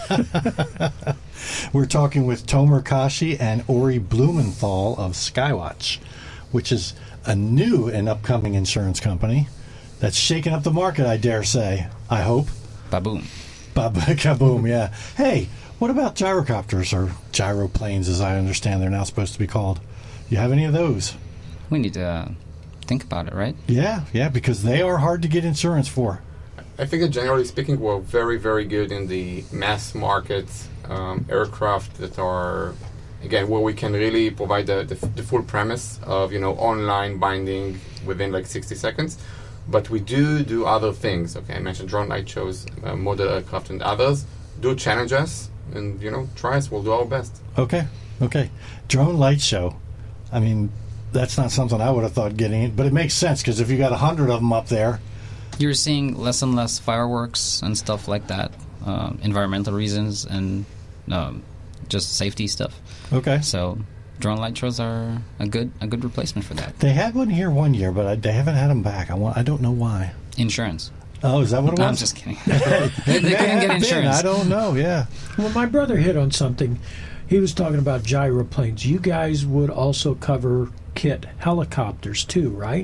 the food. We're talking with Tomer Kashi and Ori Blumenthal of Skywatch, which is a new and upcoming insurance company that's shaking up the market, I dare say. I hope. Baboom. Bab- kaboom, yeah. Hey, what about gyrocopters or gyroplanes, as I understand they're now supposed to be called? You have any of those? We need to uh, think about it, right? Yeah, yeah, because they are hard to get insurance for. I think that generally speaking, we're very, very good in the mass market um, aircraft that are, again, where we can really provide the, the, the full premise of, you know, online binding within like sixty seconds. But we do do other things. Okay, I mentioned drone light shows, uh, model aircraft, and others. Do challenge us, and you know, try us. We'll do our best. Okay, okay. Drone light show. I mean, that's not something I would have thought getting it, but it makes sense because if you got a hundred of them up there, You're seeing less and less fireworks and stuff like that, um, environmental reasons and um, just safety stuff. Okay. So drone light shows are a good a good replacement for that. they had one here one year, but I, they haven't had them back. I want. I don't know why. Insurance. Oh, is that what it was? No, I'm just kidding. It they may couldn't have get been. insurance. I don't know. Yeah. Well, my brother hit on something. He was talking about gyroplanes. You guys would also cover kit helicopters too, right?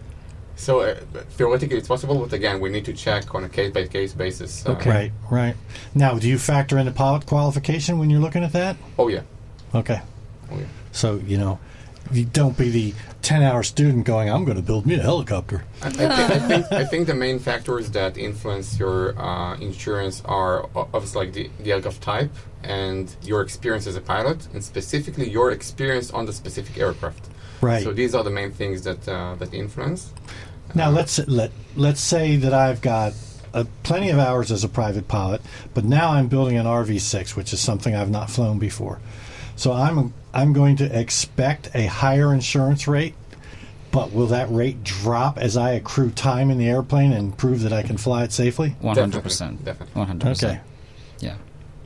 So uh, theoretically, it's possible, but again, we need to check on a case-by-case basis. Uh, Right. Right. Now, do you factor in the pilot qualification when you're looking at that? Oh yeah. Okay. Oh yeah. So you know, you don't be the ten-hour student going, "I'm going to build me a helicopter." I, I, think, I think I think the main factors that influence your uh, insurance are o- obviously like the, the aircraft type and your experience as a pilot, and specifically your experience on the specific aircraft. Right. So these are the main things that uh, that influence. Now let's let let's say that I've got uh, plenty of hours as a private pilot, but now I'm building an R V six, which is something I've not flown before. So I'm I'm going to expect a higher insurance rate, but will that rate drop as I accrue time in the airplane and prove that I can fly it safely? One hundred percent. Definitely. One hundred percent. Okay. Yeah.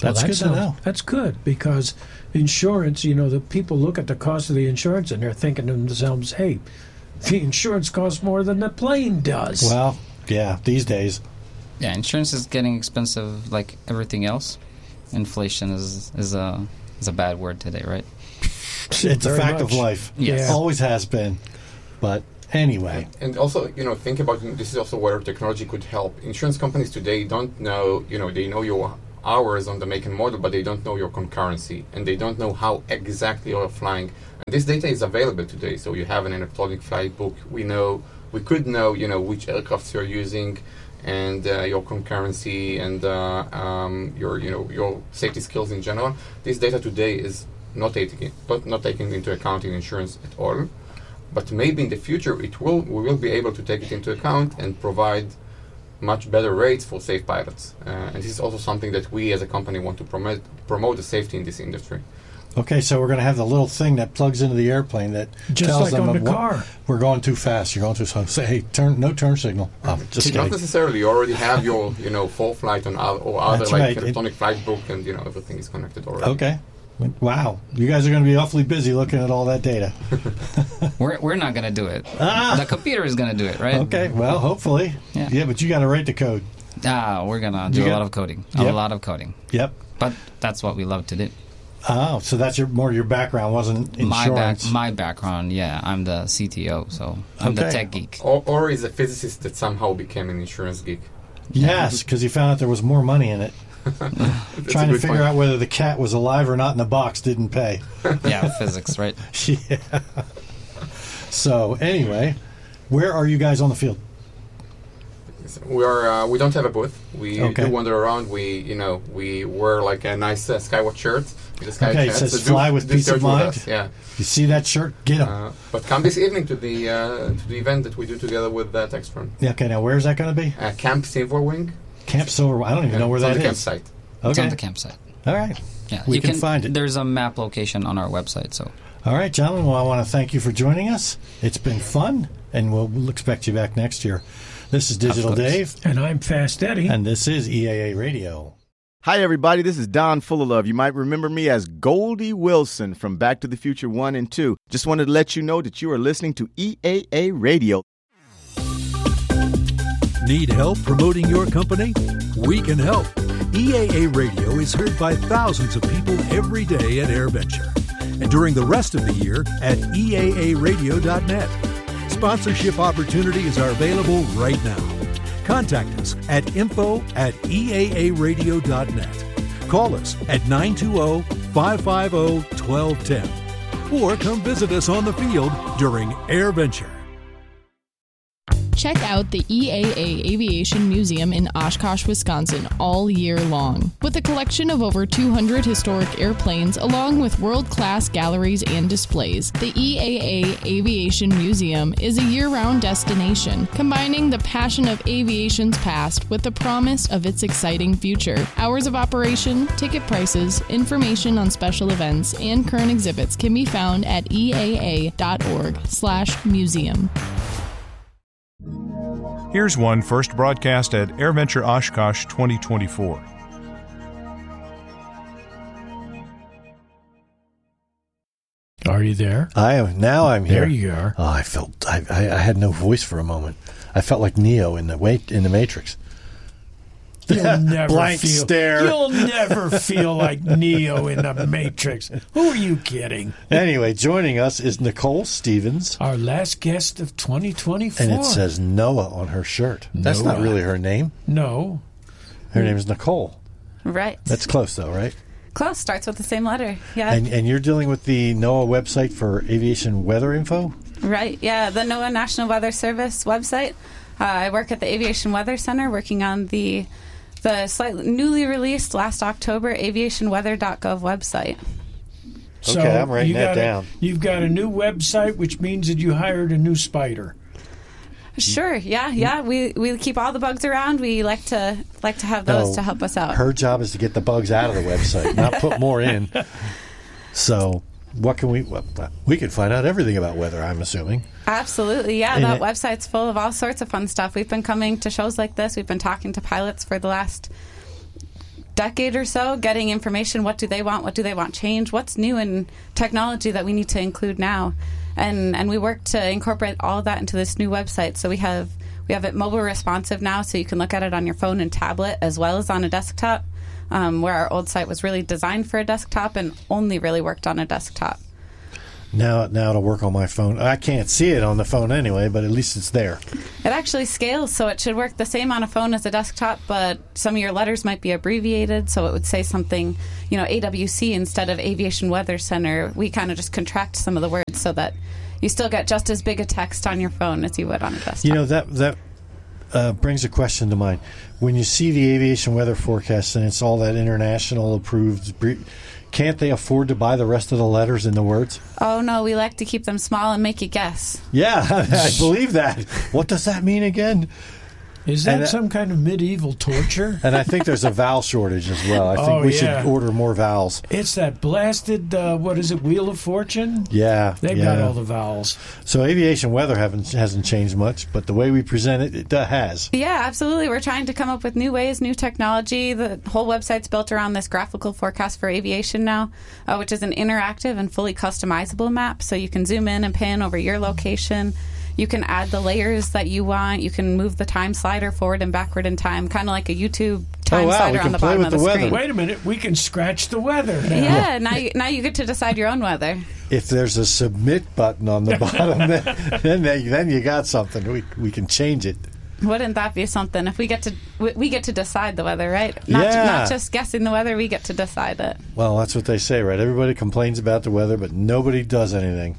That's Well, good to know. That's good because insurance, you know, the people look at the cost of the insurance and they're thinking to themselves, hey, the insurance costs more than the plane does. Well, yeah, these days. Yeah, insurance is getting expensive like everything else. Inflation is is a is a bad word today, right? It's a Very fact much. of life. Yes. Always has been. But anyway. And also, you know, think about this is also where technology could help. Insurance companies today don't know, you know, they know your hours on the make and model, but they don't know your concurrency, and they don't know how exactly you're flying. And this data is available today, so you have an electronic flight book. We know, we could know, you know, which aircrafts you're using, and uh, your concurrency, and uh, um, your, you know, your safety skills in general. This data today is not taking, not, not taken into account in insurance at all. But maybe in the future, it will. We will be able to take it into account and provide much better rates for safe pilots. Uh, and this is also something that we as a company want to promote, promote the safety in this industry. Okay, so we're going to have the little thing that plugs into the airplane that Just tells like them on the what- car. we're going too fast. You're going too slow. Say, hey, turn, no turn signal. Oh, just Not kidding. necessarily. You already have your, you know, full flight on other, or other That's like right. electronic flight book, and you know everything is connected already. Okay. Wow. You guys are going to be awfully busy looking at all that data. We're we're not going to do it. Ah! The computer is going to do it, right? Okay, well, hopefully. Yeah. Yeah, but you got to write the code. Ah, we're going to do You a got- lot of coding. A Yep. lot of coding. Yep. But that's what we love to do. Oh, so that's your more your background, wasn't My back, insurance? my background, yeah, I'm the C T O, so I'm the Okay. tech geek. Or, or is a physicist that somehow became an insurance geek. Yes, because he found out there was more money in it. That's Trying a to good figure point. out whether the cat was alive or not in the box didn't pay. Yeah, physics, right? Yeah. So anyway, where are you guys on the field? We are. Uh, we don't have a booth. We Okay. do wander around. We, you know, we wear like a nice uh, Skywatch shirt with a sky Okay, it hat. says So do- fly with do peace search of with mind. us, Yeah. You see that shirt? Get him. Uh, but come this evening to the uh, to the event that we do together with uh, Textron. Yeah, okay, now where's that going to be? Uh, Camp Silverwing. Camp Silver. I don't even Yeah, know where it's on that the is. campsite. Okay. It's on the campsite. All right. Yeah, We you can find it. There's a map location on our website, so. All right, gentlemen. Well, I want to thank you for joining us. It's been fun, and we'll, we'll expect you back next year. This is Digital Of course. Dave. And I'm Fast Eddie. And this is E A A Radio. Hi, everybody. This is Don Fullalove. You might remember me as Goldie Wilson from Back to the Future one and two. Just wanted to let you know that you are listening to E A A Radio. Need help promoting your company? We can help. E A A Radio is heard by thousands of people every day at AirVenture, and during the rest of the year at E A A radio dot net. Sponsorship opportunities are available right now. Contact us at info at E A A radio dot net. Call us at nine two zero, five five zero, one two one zero or come visit us on the field during AirVenture. Check out the E A A Aviation Museum in Oshkosh, Wisconsin all year long. With a collection of over two hundred historic airplanes along with world-class galleries and displays, the E A A Aviation Museum is a year-round destination, combining the passion of aviation's past with the promise of its exciting future. Hours of operation, ticket prices, information on special events, and current exhibits can be found at E A A dot org slash museum. Here's one first broadcast at AirVenture Oshkosh twenty twenty-four. Are you there? I am now. I'm here. There you are. Oh, I felt I, I, I had no voice for a moment. I felt like Neo in the wait in the Matrix. You'll never Blank feel, stare. You'll never feel like Neo in the Matrix. Who are you kidding? Anyway, joining us is Nicole Stevens, our last guest of twenty twenty-four. and it says Noah on her shirt. That's not Noah. really her name. No. Her name is Nicole. Right. That's close, though, right? Close. Starts with the same letter. Yeah. And and you're dealing with the NOAA website for aviation weather info? Right. Yeah. The NOAA National Weather Service website. Uh, I work at the Aviation Weather Center working on the the slightly newly released last October aviation weather dot gov website. So Okay, I'm writing you that got a- down. You've got a new website, which means that you hired a new spider. Sure. Yeah. Yeah. We we keep all the bugs around. We like to like to have those No, to help us out. Her job is to get the bugs out of the website, not put more in. So, what can we? Well, we can find out everything about weather. I'm assuming. Absolutely, yeah. And That it- website's full of all sorts of fun stuff. We've been coming to shows like this. We've been talking to pilots for the last decade or so, getting information. What do they want? What do they want change? What's new in technology that we need to include now? And and we work to incorporate all of that into this new website. So we have we have it mobile responsive now, so you can look at it on your phone and tablet as well as on a desktop, um, where our old site was really designed for a desktop and only really worked on a desktop. Now, now it'll work on my phone. I can't see it on the phone anyway, but at least it's there. It actually scales, so it should work the same on a phone as a desktop, but some of your letters might be abbreviated, so it would say something, you know, A W C instead of Aviation Weather Center. We kind of just contract some of the words so that you still get just as big a text on your phone as you would on a desktop. You know, that that uh, brings a question to mind. When you see the aviation weather forecast and it's all that international approved, can't they afford to buy the rest of the letters in the words? Oh, no, we like to keep them small and make you guess. Yeah, I believe that. What does that mean again? Is that and, uh, some kind of medieval torture? And I think there's a vowel shortage as well. I think oh, we yeah. should order more vowels. It's that blasted, uh, what is it, Wheel of Fortune? Yeah. They've yeah. got all the vowels. So aviation weather haven't, hasn't changed much, but the way we present it, it uh, has. Yeah, absolutely. We're trying to come up with new ways, new technology. The whole website's built around this graphical forecast for aviation now, uh, which is an interactive and fully customizable map. So you can zoom in and pan over your location. You can add the layers that you want. You can move the time slider forward and backward in time, kind of like a YouTube time oh, wow. slider we can on the play bottom with of the, the weather. screen. Wait a minute, we can scratch the weather now. Yeah, now you, now you get to decide your own weather. If there's a submit button on the bottom, then, then, they, then you got something. We we can change it. Wouldn't that be something? If we get to we, we get to decide the weather, right? Not, yeah. not just guessing the weather, we get to decide it. Well, that's what they say, right? Everybody complains about the weather, but nobody does anything.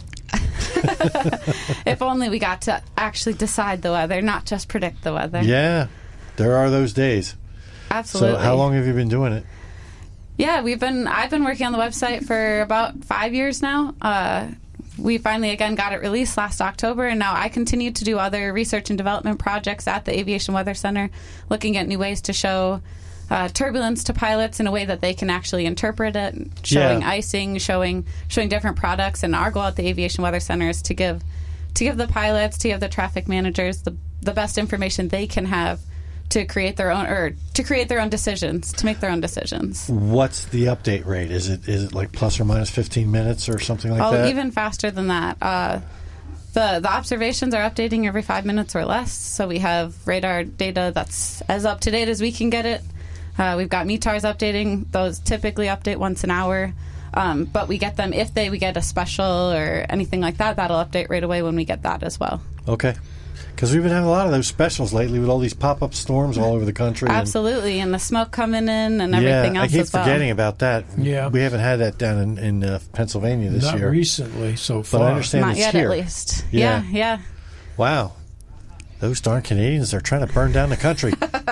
If only we got to actually decide the weather, not just predict the weather. Yeah, there are those days. Absolutely. So how long have you been doing it? Yeah, we've been. I've been working on the website for about five years now. Uh, we finally, again, got it released last October, and now I continue to do other research and development projects at the Aviation Weather Center, looking at new ways to show uh, turbulence to pilots in a way that they can actually interpret it, showing Yeah. icing, showing showing different products. And our goal at the Aviation Weather Center is to give to give the pilots, to give the traffic managers the the best information they can have to create their own or to create their own decisions, to make their own decisions. What's the update rate? Is it is it like plus or minus fifteen minutes or something like oh, that? Oh, even faster than that. Uh, the the observations are updating every five minutes or less. So we have radar data that's as up to date as we can get it. Uh, we've got M T A Rs updating. Those typically update once an hour. Um, but we get them if they we get a special or anything like that. That'll update right away when we get that as well. Okay. Because we've been having a lot of those specials lately with all these pop-up storms all over the country. Absolutely, and, and the smoke coming in and everything yeah, else I keep as well. forgetting about that. Yeah. We haven't had that down in, in uh, Pennsylvania this Not year. Not recently, so far. But I understand Not it's yet, here. at least. Yeah. yeah, yeah. Wow. Those darn Canadians are trying to burn down the country.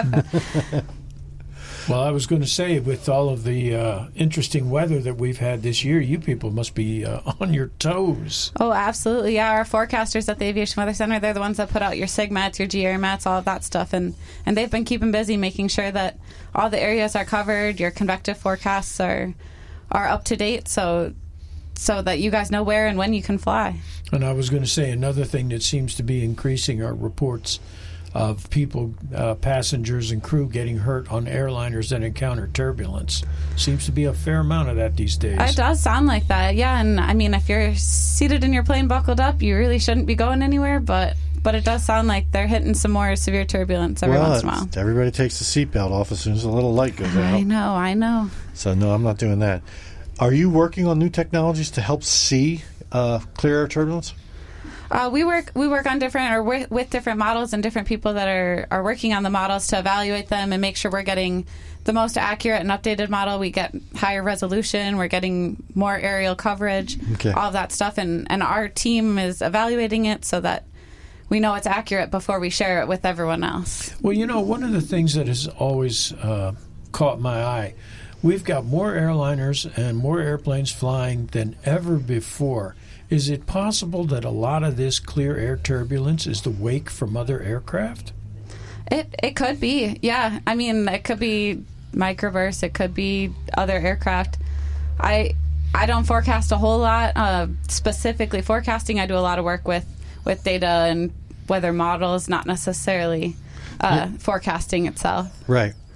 Well, I was going to say, with all of the uh, interesting weather that we've had this year, you people must be uh, on your toes. Oh, absolutely. Yeah, our forecasters at the Aviation Weather Center, they're the ones that put out your SIGMATs, your G R mats, all of that stuff. And, and they've been keeping busy making sure that all the areas are covered, your convective forecasts are are up to date, so so that you guys know where and when you can fly. And I was going to say, another thing that seems to be increasing are reports of people, uh, passengers and crew getting hurt on airliners that encounter turbulence. Seems to be a fair amount of that these days. It does sound like that, yeah. And I mean, if you're seated in your plane buckled up, you really shouldn't be going anywhere, but but it does sound like they're hitting some more severe turbulence every well, once in a while. Everybody takes the seatbelt off as soon as a little light goes out. I know, I know. So, no, I'm not doing that. Are you working on new technologies to help see uh, clear air turbulence? Uh, we work we work on different or with, with different models and different people that are, are working on the models to evaluate them and make sure we're getting the most accurate and updated model. We get higher resolution. We're getting more aerial coverage, okay. all of that stuff. And, and our team is evaluating it so that we know it's accurate before we share it with everyone else. Well, you know, one of the things that has always uh, caught my eye, we've got more airliners and more airplanes flying than ever before. Is it possible that a lot of this clear air turbulence is the wake from other aircraft? It it could be, yeah. I mean, it could be microbursts. It could be other aircraft. I I don't forecast a whole lot. Uh, specifically forecasting, I do a lot of work with, with data and weather models, not necessarily uh, yeah. forecasting itself. Right.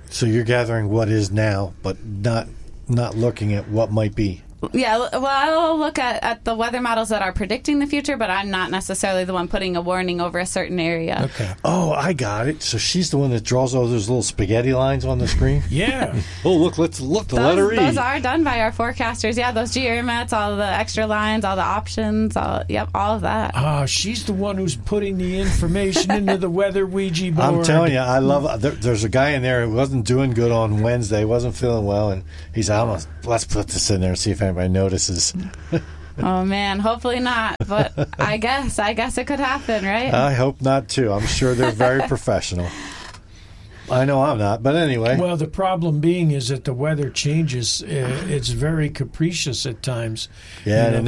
So you're gathering what is now, but not not looking at what might be. Yeah, well, I'll look at, at the weather models that are predicting the future, but I'm not necessarily the one putting a warning over a certain area. Okay. Oh, I got it. So she's the one that draws all those little spaghetti lines on the screen? Yeah. Oh, look, let's look, the those, letter E. Those are done by our forecasters. Yeah, those geomats, all the extra lines, all the options, all, yep, all of that. Ah, she's the one who's putting the information into the weather Ouija board. I'm telling you, I love there, there's a guy in there who wasn't doing good on Wednesday, wasn't feeling well, and he's like, "Let's let's put this in there and see if anybody notices." Oh man, hopefully not. But I guess, I guess it could happen, right? I hope not too. I'm sure they're very professional. I know I'm not, but anyway. Well, the problem being is that the weather changes. Uh, it's very capricious at times. Yeah, you know,